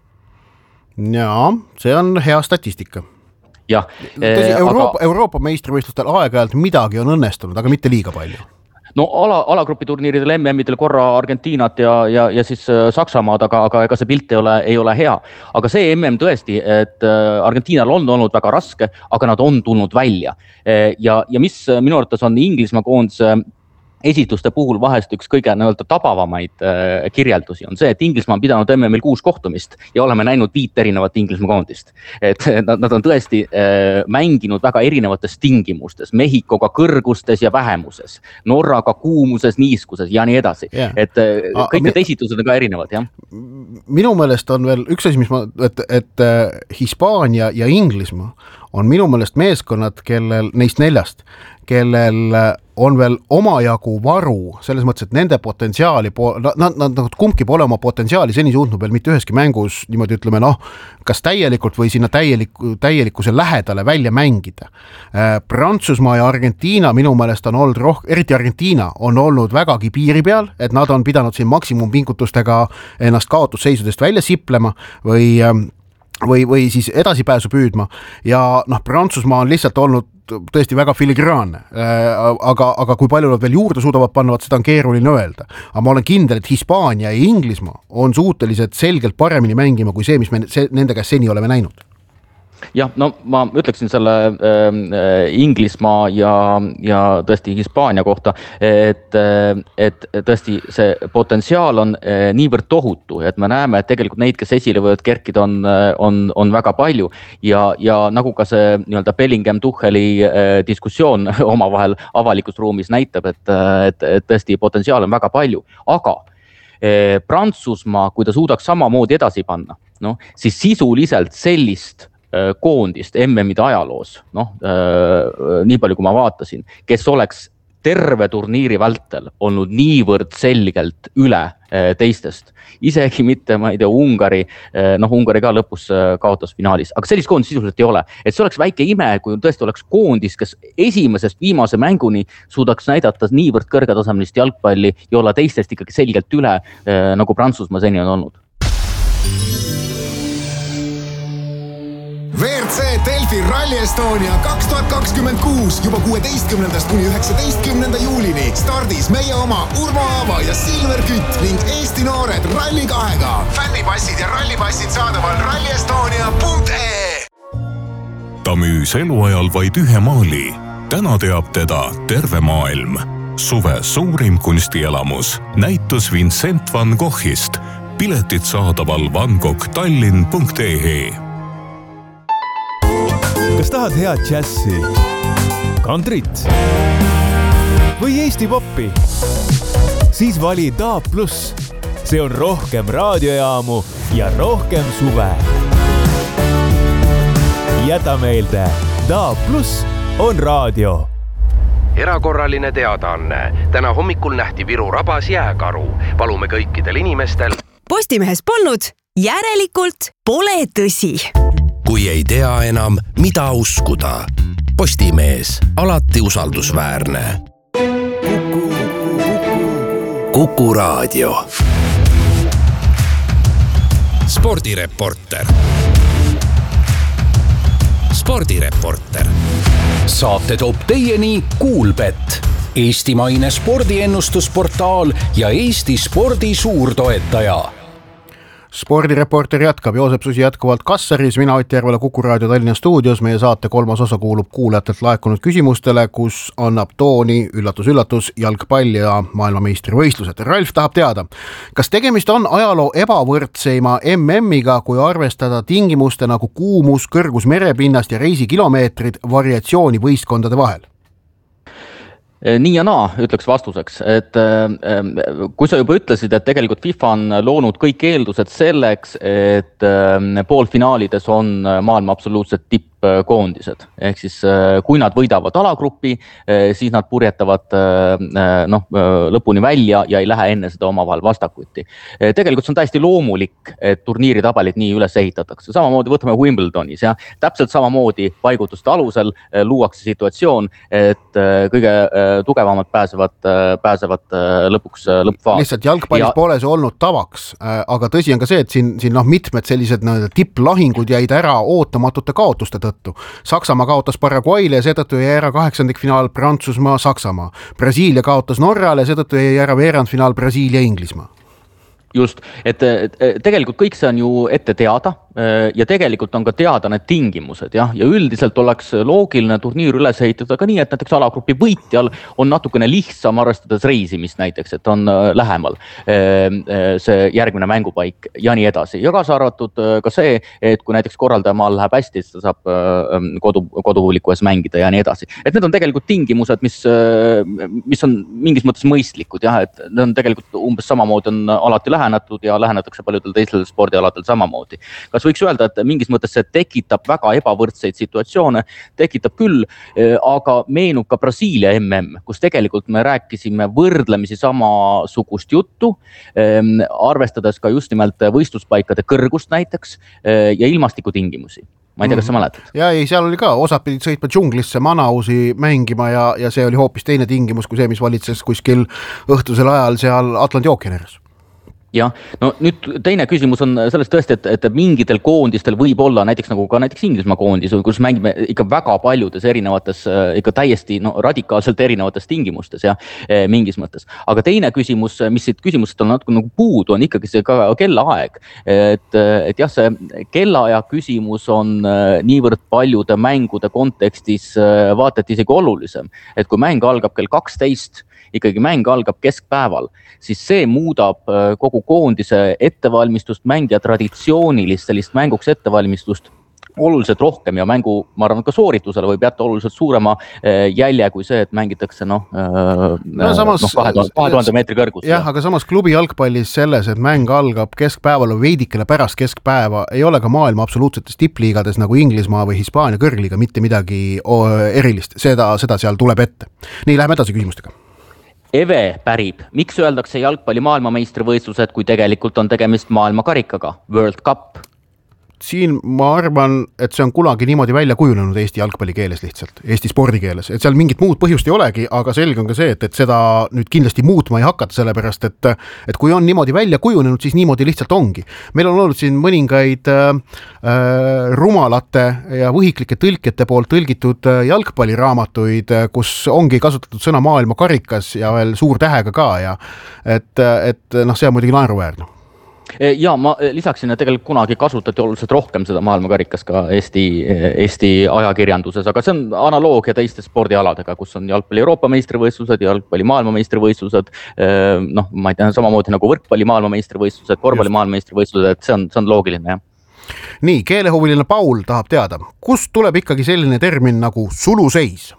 Jaa, see on hea statistika. Ja, Euroopa meistrivõistlustel aeg-ajalt midagi on õnnestunud, aga mitte liiga palju. No alagrupi turniiridel MM-idel korra Argentiinat ja siis Saksamaad, aga ega see pilt ei ole hea. Aga see MM tõesti, et Argentiinal on olnud väga raske, aga nad on tulnud välja. Ja mis minu arvates on Inglismaa koondise esituste puhul vahest üks kõige tabavamaid kirjeldusi on see, et Inglismaa on pidanud MM-il 6 kohtumist ja oleme näinud 5 erinevat Inglismaa koondist. Et nad on tõesti mänginud väga erinevates tingimustes, Mehhikoga kõrgustes ja vähemuses, Norraga kuumuses, niiskuses ja nii edasi. Et kõik need esitused on ka erinevad, jah? Minu meelest on veel üks asi, et Hispaania ja Inglismaa on minu meelest meeskonnad, neist 4, kellel on veel omajagu varu, selles mõttes, et nende potentsiaali, nad kumbki pole oma potentsiaali seni suutnud veel mitte üheski mängus, niimoodi ütleme, kas täielikult või sinna täielikkuse lähedale välja mängida. Prantsusmaa ja Argentiina minu meelest on olnud eriti Argentiina on olnud vägagi piiri peal, et nad on pidanud siin maksimumpingutustega ennast kaotusseisudest välja siplema või siis edasipääsu püüdma ja Prantsusmaa on lihtsalt olnud tõesti väga filigraanne, aga kui palju nad veel juurde suudavad panna, seda on keeruline öelda. Aga ma olen kindel, et Hispaania ja Inglismaa on suutelised selgelt paremini mängima kui see, mis me nende käest seni oleme näinud. Jah, ma ütleksin selle Inglismaa ja tõesti Hispaania kohta, et tõesti see potentsiaal on niivõrd tohutu, et me näeme, et tegelikult neid, kes esile võivad kerkida, on väga palju ja nagu ka see Bellingham Tucheli diskussioon omavahel avalikus ruumis näitab, et tõesti potentsiaal on väga palju, aga Prantsusmaa, kui ta suudaks samamoodi edasi panna, siis sisuliselt sellist koondist MM-ide ajaloos, nii palju kui ma vaatasin, kes oleks terve turniiri vältel olnud niivõrd selgelt üle teistest. Isegi mitte, ma ei tea, Ungari ka lõpus kaotas finaalis, aga sellist koondist sisuliselt ei ole. Et see oleks väike ime, kui tõesti oleks koondis, kes esimesest viimase mänguni suudaks näidata niivõrd kõrgetasemelist jalgpalli ja olla teistest ikkagi selgelt üle, nagu Prantsusmaa seni on olnud. WRC Delfi Rally Estonia 2026 juba 16. kuni 19. juulini stardis meie oma Urmo Aava ja Silver Kütt ning Eesti noored Rally2-ga. Fännipassid ja rallipassid saadaval rallyestonia.ee. Ta müüs eluajal vaid ühe maali. Täna teab teda terve maailm. Suve suurim kunstielamus. Näitus Vincent van Goghist. Piletid saadaval vangoghtallinn.ee. Kas tahad head džässi, kantrit või Eesti poppi? Siis vali DAB+. See on rohkem raadiojaamu ja rohkem suve. Jäta meelde, DAB+ on raadio. Erakorraline teadaanne. Täna hommikul nähti Viru rabas jääkaru. Palume kõikidel inimestel. Postimehes polnud, järelikult pole tõsi. Kui ei tea enam, mida uskuda. Postimees, alati usaldusväärne. Kuku raadio. Spordireporter. Spordireporter. Saate toob teieni Kuulbet, eestimaine spordiennustusportaal ja Eesti spordi suurtoetaja. Spordireporter jätkab, Joosep Susi jätkuvalt Kassaris, mina Ott Järvela Kuku raadio Tallinna stuudios. Meie saate 3. osa kuulub kuulajatelt laekunud küsimustele, kus annab tooni, üllatus, jalgpall ja maailmameistrivõistlused. Ralf tahab teada, kas tegemist on ajaloo ebavõrdseima MM-iga, kui arvestada tingimuste nagu kuumus, kõrgus merepinnast ja reisikilomeetrid variatsiooni võistkondade vahel? Nii ja naa, ütleks vastuseks, et kui sa juba ütlesid, et tegelikult FIFA on loonud kõik eeldused selleks, et poolfinaalides on maailma absoluutselt tippkoondised. Ehk siis kui nad võidavad alagrupi, siis nad purjetavad lõpuni välja ja ei lähe enne seda omavahel vastakuti. Tegelikult see on täiesti loomulik, et turniiritabelit nii üles ehitatakse. Samamoodi võtame Wimbledonis ja täpselt samamoodi paigutuste alusel luuakse situatsioon, et kõige tugevamad pääsevad lõpuks lõppfaas. Lihtsalt jalgpallis pole see olnud tavaks, aga tõsi on ka see, et siin mitmed sellised tipplahingud jäid ära ootamatute kaotuste tõttu. Saksamaa kaotas Paraguay'le ja seetõttu jäi ära 8. Prantsusmaa, Saksamaa. Brasiilia kaotas Norrale ja seetõttu jäi ära veerandfinaal Brasiilia, Inglismaa. Just, et tegelikult kõik see on ju ette teada ja tegelikult on ka teada need tingimused ja üldiselt oleks loogiline turniir üles ehitada ka nii, et näiteks alagrupi võitjal on natukene lihtsam arvestades reisimist näiteks, et on lähemal see järgmine mängupaik ja nii edasi. Ja kaasa arvatud ka see, et kui näiteks korraldajamaal läheb hästi, siis ta saab kodupubliku ees mängida ja nii edasi. Et need on tegelikult tingimused, mis on mingis mõttes mõistlikud, et need on tegelikult umbes samamoodi on alati lähenatud ja lähenatakse paljudel teisel spordialadel samamoodi. Kas võiks öelda, et mingis mõttes see tekitab väga ebavõrdseid situatsioone, tekitab küll, aga meenub ka Brasiilia MM, kus tegelikult me rääkisime võrdlemisi samasugust juttu, arvestades ka just nimelt võistluspaikade kõrgust näiteks ja ilmastikutingimusi. Ma ei tea, kas sa mäletad? Ja ei, seal oli ka, osad pidid sõitma džunglisse Manausi mängima ja see oli hoopis teine tingimus kui see, mis valitses kuskil õhtusel ajal seal Atlandi ookeaneres. Ja, no nüüd teine küsimus on sellest tõesti, et mingitel koondistel võib olla näiteks nagu ka näiteks Inglismaa koondis, kus mängime ikka väga paljudes erinevates, ikka täiesti radikaalselt erinevates tingimustes ja mingis mõttes. Aga teine küsimus, mis siit küsimusest on natuke nagu puudu, on ikkagi see ka kellaaeg. Et jah, see kellaaja küsimus on niivõrd paljude mängude kontekstis vaateti isegi olulisem. Et kui mäng algab kell 12, ikkagi mäng algab keskpäeval, siis see muudab kogu koondise ettevalmistust, mängija traditsioonilist sellist mänguks ettevalmistust oluliselt rohkem ja mängu, ma arvan, ka sooritusele võib jätta oluliselt suurema jälje kui see, et mängitakse 2000 meetri kõrgust. Jah, aga samas klubi jalgpallis selles, et mäng algab keskpäeval või veidikene pärast keskpäeva, ei ole ka maailma absoluutsetes tippliigades nagu Inglismaa või Hispaania kõrgliiga mitte midagi erilist. Seda seal tuleb ette. Nii, läheme edasi küsimustega. Eve pärib, miks öeldakse jalgpalli maailmameistrivõistlused, kui tegelikult on tegemist maailmakarikaga, World Cup? siin ma arvan, et see on kunagi niimoodi välja kujunenud Eesti jalgpallikeeles lihtsalt, Eesti spordikeeles, et seal mingit muud põhjust ei olegi, aga selge on ka see, et seda nüüd kindlasti muutma ei hakata, sellepärast et kui on niimoodi välja kujunenud, siis niimoodi lihtsalt ongi. Meil on olnud siin mõningaid rumalate ja võhiklike tõlkjate poolt tõlgitud jalgpalliraamatuid, kus ongi kasutatud sõna maailma karikas ja veel suur tähega ka ja et see on muidugi naeruväärne. Ja ma lisaksin, et tegelikult kunagi kasutati oluliselt rohkem seda maailmakarikas ka Eesti ajakirjanduses, aga see on analoogia teiste spordialadega, kus on jalgpalli Euroopa meistrivõistlused, jalgpalli maailmameistrivõistlused, ma ei tea, samamoodi nagu võrkpalli maailmameistrivõistlused, korvpalli maailmameistrivõistlused, et see on loogiline, jah. Nii, keelehuviline Paul tahab teada, kust tuleb ikkagi selline termin nagu suluseis?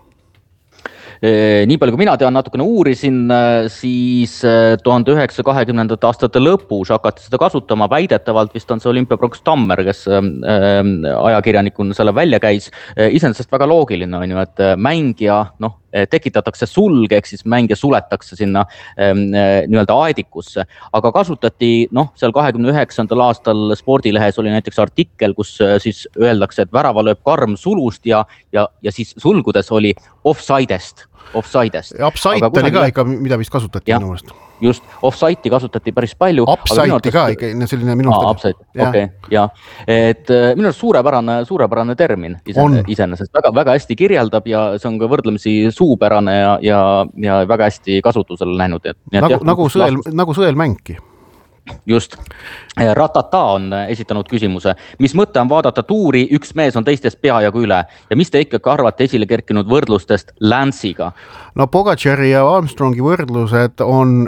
Nii palju kui mina tean, natukene uurisin, siis 1920. aastate lõpus hakati seda kasutama, väidetavalt vist on see Olympiaproks Tammer, kes ajakirjanikuna selle välja käis. Iseenesest väga loogiline on ju, et mängija tekitatakse sulg, ehk siis mängija suletakse sinna nii-öelda aedikusse, aga kasutati seal 29. aastal Spordilehes oli näiteks artikkel, kus siis öeldakse, et värava lööb karm sulust ja siis sulgudes oli offside'est. Upside oli ka ikka, mida vist kasutati minu meelest. Just, offside'i kasutati päris palju. Upside'i ka ikka, selline minu meelest. Okei, jah. Et minu meelest suurepärane termin iseenesest. Väga hästi kirjeldab ja see on ka võrdlemisi suupärane ja väga hästi kasutusele läinud. Nagu sõelmänki. Just. Ratata on esitanud küsimuse, mis mõte on vaadata tuuri, üks mees on teistest peajagu üle ja mis te ikkagi arvate esile kerkinud võrdlustest Lance'iga? No Pogacari ja Armstrongi võrdlused on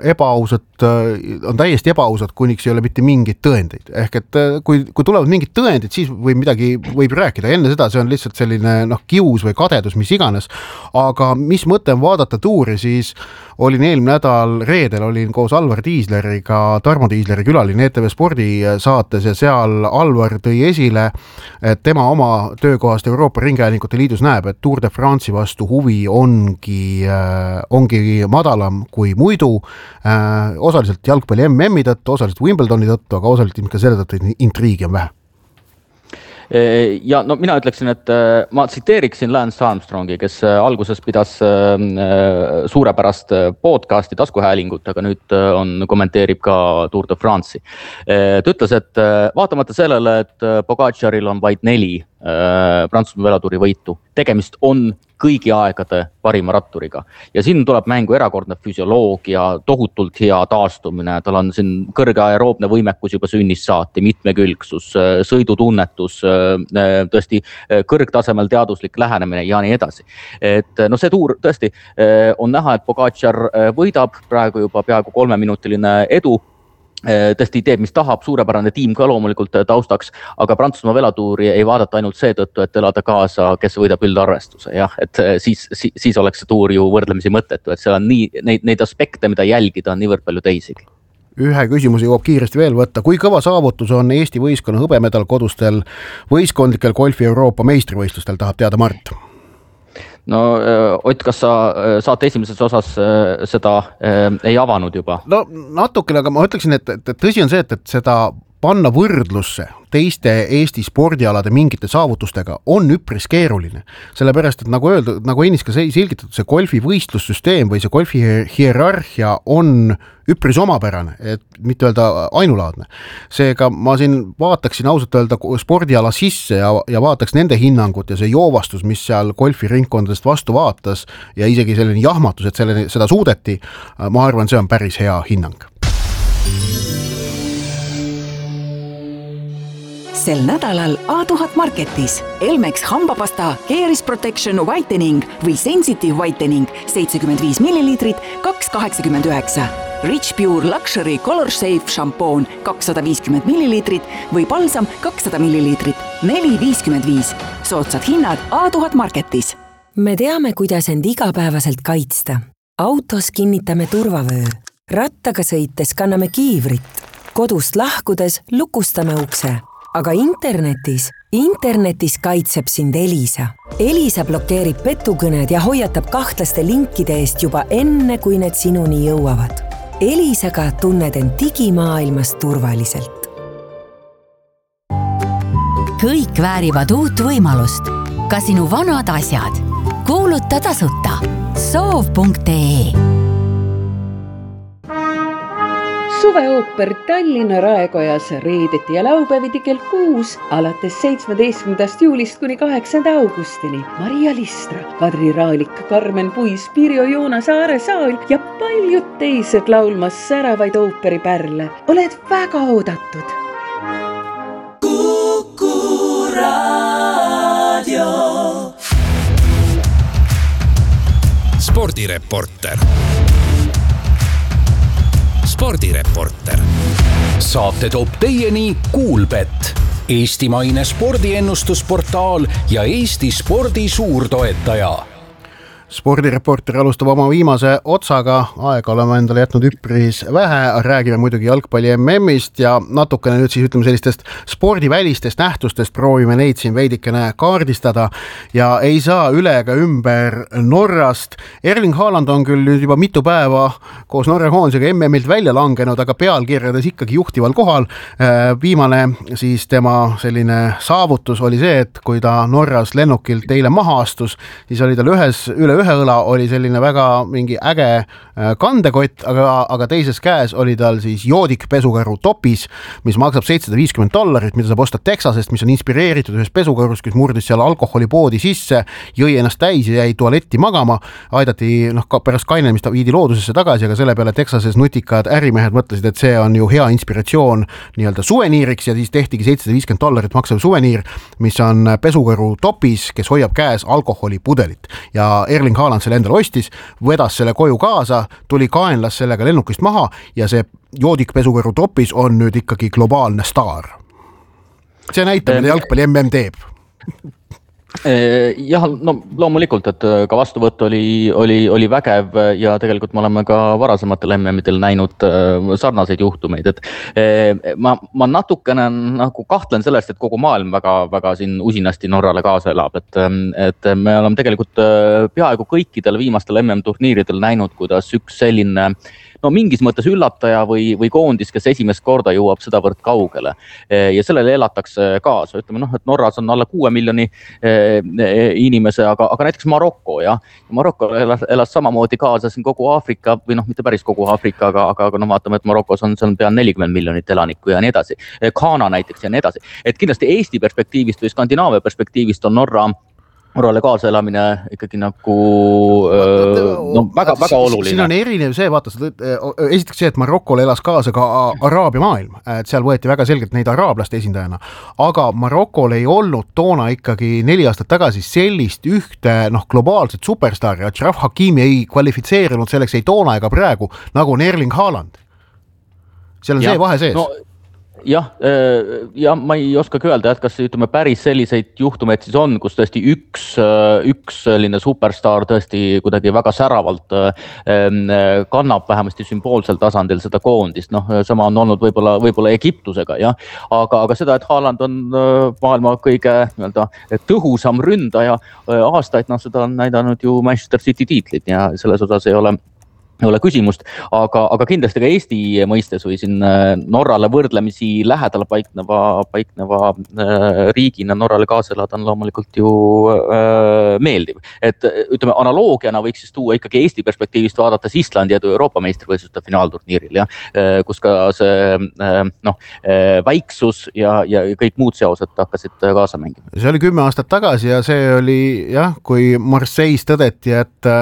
täiesti ebaausad, kuniks ei ole mitte mingid tõendeid. Ehk et kui tulevad mingid tõendid, siis võib rääkida. Enne seda see on lihtsalt selline kius või kadedus, mis iganes. Aga mis mõte on vaadata tuuri, siis olin eelmine nädal reedel, olin koos Alvar Tiisleriga, Tarmo Tiisleri külalin ETV spordisaates ja seal Alvar tõi esile, et tema oma töökohast Euroopa Ringhäälingute Liidus näeb, et Tour de France'i vastu huvi ongi madalam kui muidu, osaliselt jalgpalli MM-i tõttu, osaliselt Wimbledoni tõttu, aga osaliselt ka selle tõttu, et intriigi on vähe. Ja mina ütleksin, et ma tsiteeriksin Lance Armstrongi, kes alguses pidas suurepärast podcasti taskuhäälingut, aga nüüd kommenteerib ka Tour de France'i. Ta ütles, et vaatamata sellele, et Pogacaril on vaid 4 Prantsusmaa velotuuri võitu, tegemist on kõigi aegade parima ratturiga. Ja siin tuleb mängu erakordne füsioloogia, tohutult hea taastumine, tal on siin kõrge aeroobne võimekus juba sünnist saati, mitmekülgsus, sõidutunnetus, tõesti kõrgtasemel teaduslik lähenemine ja nii edasi. Et see tuur tõesti on näha, et Pogacar võidab praegu juba peaaegu 3-minutiline edu, tõesti teeb, mis tahab, suurepärane tiim ka loomulikult taustaks, aga Prantsusmaa velotuuri ei vaadata ainult seetõttu, et elada kaasa, kes võidab üldarvestuse. Jah, et siis oleks see tuur ju võrdlemisi mõttetu, et seal on neid aspekte, mida jälgida on niivõrd palju teisigi. Ühe küsimus jõuab kiiresti veel võtta. Kui kõva saavutus on Eesti võistkonna hõbemedal kodustel võistkondlikel golfi Euroopa meistrivõistlustel, tahab teada Mart? No Ott, kas sa saate esimeses osas seda ei avanud juba? No natukene, aga ma ütleksin, et tõsi on see, et seda panna võrdlusse teiste Eesti spordialade mingite saavutustega on üpris keeruline. Sellepärast, et nagu öeldud, nagu ennist ka selgitatud, see golfi võistlussüsteem või see golfi hierarhia on üpris omapärane, et mitte öelda ainulaadne. Seega ma siin vaataksin ausalt öelda spordiala sisse ja vaataks nende hinnangut ja see joovastus, mis seal golfi ringkondadest vastu vaatas ja isegi selline jahmatus, et seda suudeti, ma arvan, see on päris hea hinnang. Sel nädalal A1000 Marketis Elmex hambapasta Caris Protection Whitening või Sensitive Whitening 75 ml 2,89, Rich Pure Luxury Color Safe šampoon 250 ml või palsam 200 ml 4,55. Soodsad hinnad A1000 Marketis. Me teame, kuidas end igapäevaselt kaitsta. Autos kinnitame turvavöö, rattaga sõites kanname kiivrit, kodust lahkudes lukustame ukse. Aga internetis kaitseb sind Elisa. Elisa blokeerib petukõned ja hoiatab kahtlaste linkide eest juba enne, kui need sinuni jõuavad. Elisaga tunned end digimaailmas turvaliselt. kõik väärivad uut võimalust. Ka sinu vanad asjad. Kuuluta tasuta. Soov.ee Suveooper Tallinna Raekojas reedeti ja laupäeviti kell 6 alates 17. juulist kuni 8. augustini. Maria Listra, Kadri Raalik, Karmen Puis, Pirjo Joona Saare Saal ja paljud teised laulmas säravaid ooperipärle. Oled väga oodatud. Kuku Raadio. Spordireporter. Spordireporter. Saate toob teieni Kuulbett, eestimaine spordiennustusportaal ja Eesti spordi suurtoetaja. Spordireporter alustab oma viimase otsaga, aega oleme endale jätnud üpris vähe, räägime muidugi jalgpalli MM-ist ja natukene nüüd siis ütleme sellistest spordivälistest nähtustest, proovime neid siin veidikene kaardistada ja ei saa üle ega ümber Norrast. Erling Haaland on küll nüüd juba mitu päeva koos Norra koondisega MM-ilt välja langenud, aga pealkirjades ikkagi juhtival kohal. Viimane siis tema selline saavutus oli see, et kui ta Norras lennukilt eile maha astus, siis oli tal üle ühe õla oli selline väga mingi äge kandekott, aga teises käes oli tal siis joodik pesukaru topis, mis maksab $750, mida saab osta Texasest, mis on inspireeritud ühest pesukarust, kes murdis seal alkoholipoodi sisse, jõi ennast täis ja jäi tualetti magama, aidati pärast kainemist viidi loodusesse tagasi, aga selle peale Texases nutikad ärimehed mõtlesid, et see on ju hea inspiratsioon nii-öelda suveniiriks ja siis tehtigi $750 maksav suveniir, mis on pesukaru topis, kes hoiab käes alkoholipudelit ja Erling Haaland selle endale ostis, vedas selle koju kaasa, tuli kaenlas sellega lennukist maha ja see joodik pesukaru topis on nüüd ikkagi globaalne staar. See näitab, mida jalgpalli MM teeb. Jah, no loomulikult, et ka vastuvõtt oli vägev ja tegelikult me oleme ka varasematel MM-idel näinud sarnaseid juhtumeid, et ma natukene nagu kahtlen sellest, et kogu maailm väga siin usinasti Norrale kaasa elab, et me oleme tegelikult peaaegu kõikidel viimastel MM-turniiridel näinud, kuidas üks selline mingis mõttes üllataja või koondis, kes esimest korda jõuab sedavõrd kaugele ja sellele elatakse kaasa. Ütleme, et Norras on alla 6 miljoni inimese, aga näiteks Marokko, Marokko elas samamoodi kaasa siin kogu Aafrika või mitte päris kogu Aafrika, aga vaatame, et Marokos on pea 40 miljonit elanikku ja nii edasi. Ghana näiteks ja nii edasi. Et kindlasti Eesti perspektiivist või Skandinaavia perspektiivist on Norrale kaasaelamine ikkagi nagu väga oluline. Siin on erinev see, vaata, esiteks see, et Marokole elas kaasa ka Araabia maailm, et seal võeti väga selgelt neid araablaste esindajana, aga Marokol ei olnud toona ikkagi 4 aastat tagasi sellist ühte globaalset superstaari, Achraf Hakimi ei kvalifitseerinud selleks ei toona ega praegu, nagu on Erling Haaland. Seal on see vahe sees. Ja ma ei oskagi öelda, et kas ütleme päris selliseid juhtumeid siis on, kus tõesti üks selline superstar tõesti kuidagi väga säravalt kannab vähemasti sümboolsel tasandil seda koondist. Sama on olnud võib-olla Egiptusega, aga seda, et Haaland on maailma kõige tõhusam ründaja aastaid, seda on näidanud ju Manchester City tiitlid ja selles osas ei ole küsimust, aga kindlasti ka Eesti mõistes või siin Norrale võrdlemisi lähedal paikneva riigina Norrale kaaselada on loomulikult ju meeldiv. Et ütleme, analoogiana võiks siis tuua ikkagi Eesti perspektiivist vaadates Islandi edu Euroopa meistrivõistluste finaalturniiril, kus ka see väiksus ja kõik muud seosed hakkasid kaasa mängima. See oli 10 aastat tagasi ja see oli kui Marseilles tõdeti, et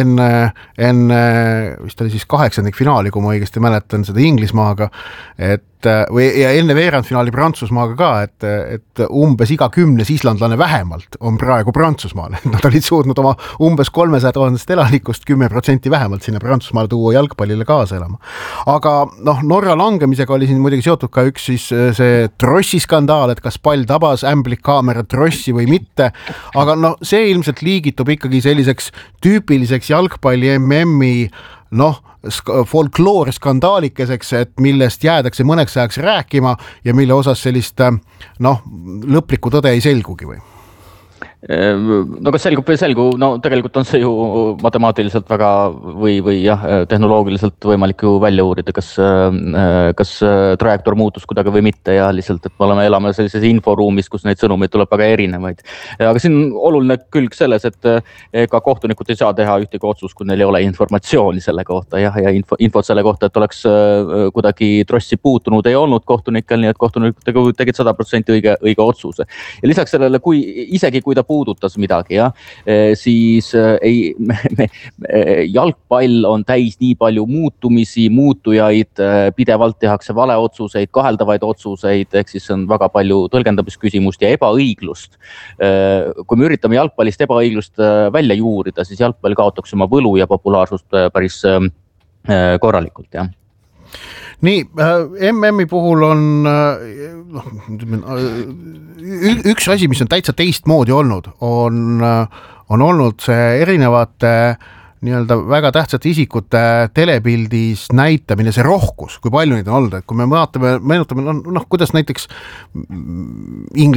enne vist oli siis 8. finaali, kui ma õigesti mäletan seda Inglismaaga, ja enne veerandfinaali Prantsusmaaga ka, et umbes iga 10 islandlane vähemalt on praegu Prantsusmaal. Nad olid suutnud oma umbes 300 000 elanikust 10% vähemalt sinna Prantsusmaale tuua jalgpallile kaasa elama. Aga Norra langemisega oli siin muidugi seotud ka üks siis see Trossi skandaal, et kas pall tabas ämblikkaamera Trossi või mitte, aga see ilmselt liigitub ikkagi selliseks tüüpiliseks jalgpalli MM-i folkloor skandaalikeseks, et millest jäädakse mõneks ajaks rääkima ja mille osas sellist lõplikku tõde ei selgugi või? No kas selgub või selgu, no tegelikult on see ju matemaatiliselt väga või jah, tehnoloogiliselt võimalik ju välja uurida, kas trajektoor muutus kuidagi või mitte ja lihtsalt, et me elame sellises inforuumis, kus neid sõnumeid tuleb väga erinevaid. Aga siin on oluline külg selles, et ega kohtunikud ei saa teha ühtegi otsust, kui neil ei ole informatsiooni selle kohta ja infot selle kohta, et oleks kuidagi trossi puutunud ei olnud kohtunikel, nii et kohtunikud tegid 100% õige otsuse. Ja lisaks sellele, isegi kui ta puudutas midagi, siis jalgpall on täis nii palju muutujaid, pidevalt tehakse valeotsuseid, kaheldavaid otsuseid, ehk siis on väga palju tõlgendamisküsimust ja ebaõiglust. Kui me üritame jalgpallist ebaõiglust välja juurida, siis jalgpall kaotaks oma võlu ja populaarsust päris korralikult, jah. Nii, MM-i puhul on üks asi, mis on täitsa teistmoodi olnud, on olnud see erinevate nii-öelda väga tähtsate isikute telepildis näitamine, see rohkus, kui palju neid on olnud, et kui me meenutame, kuidas näiteks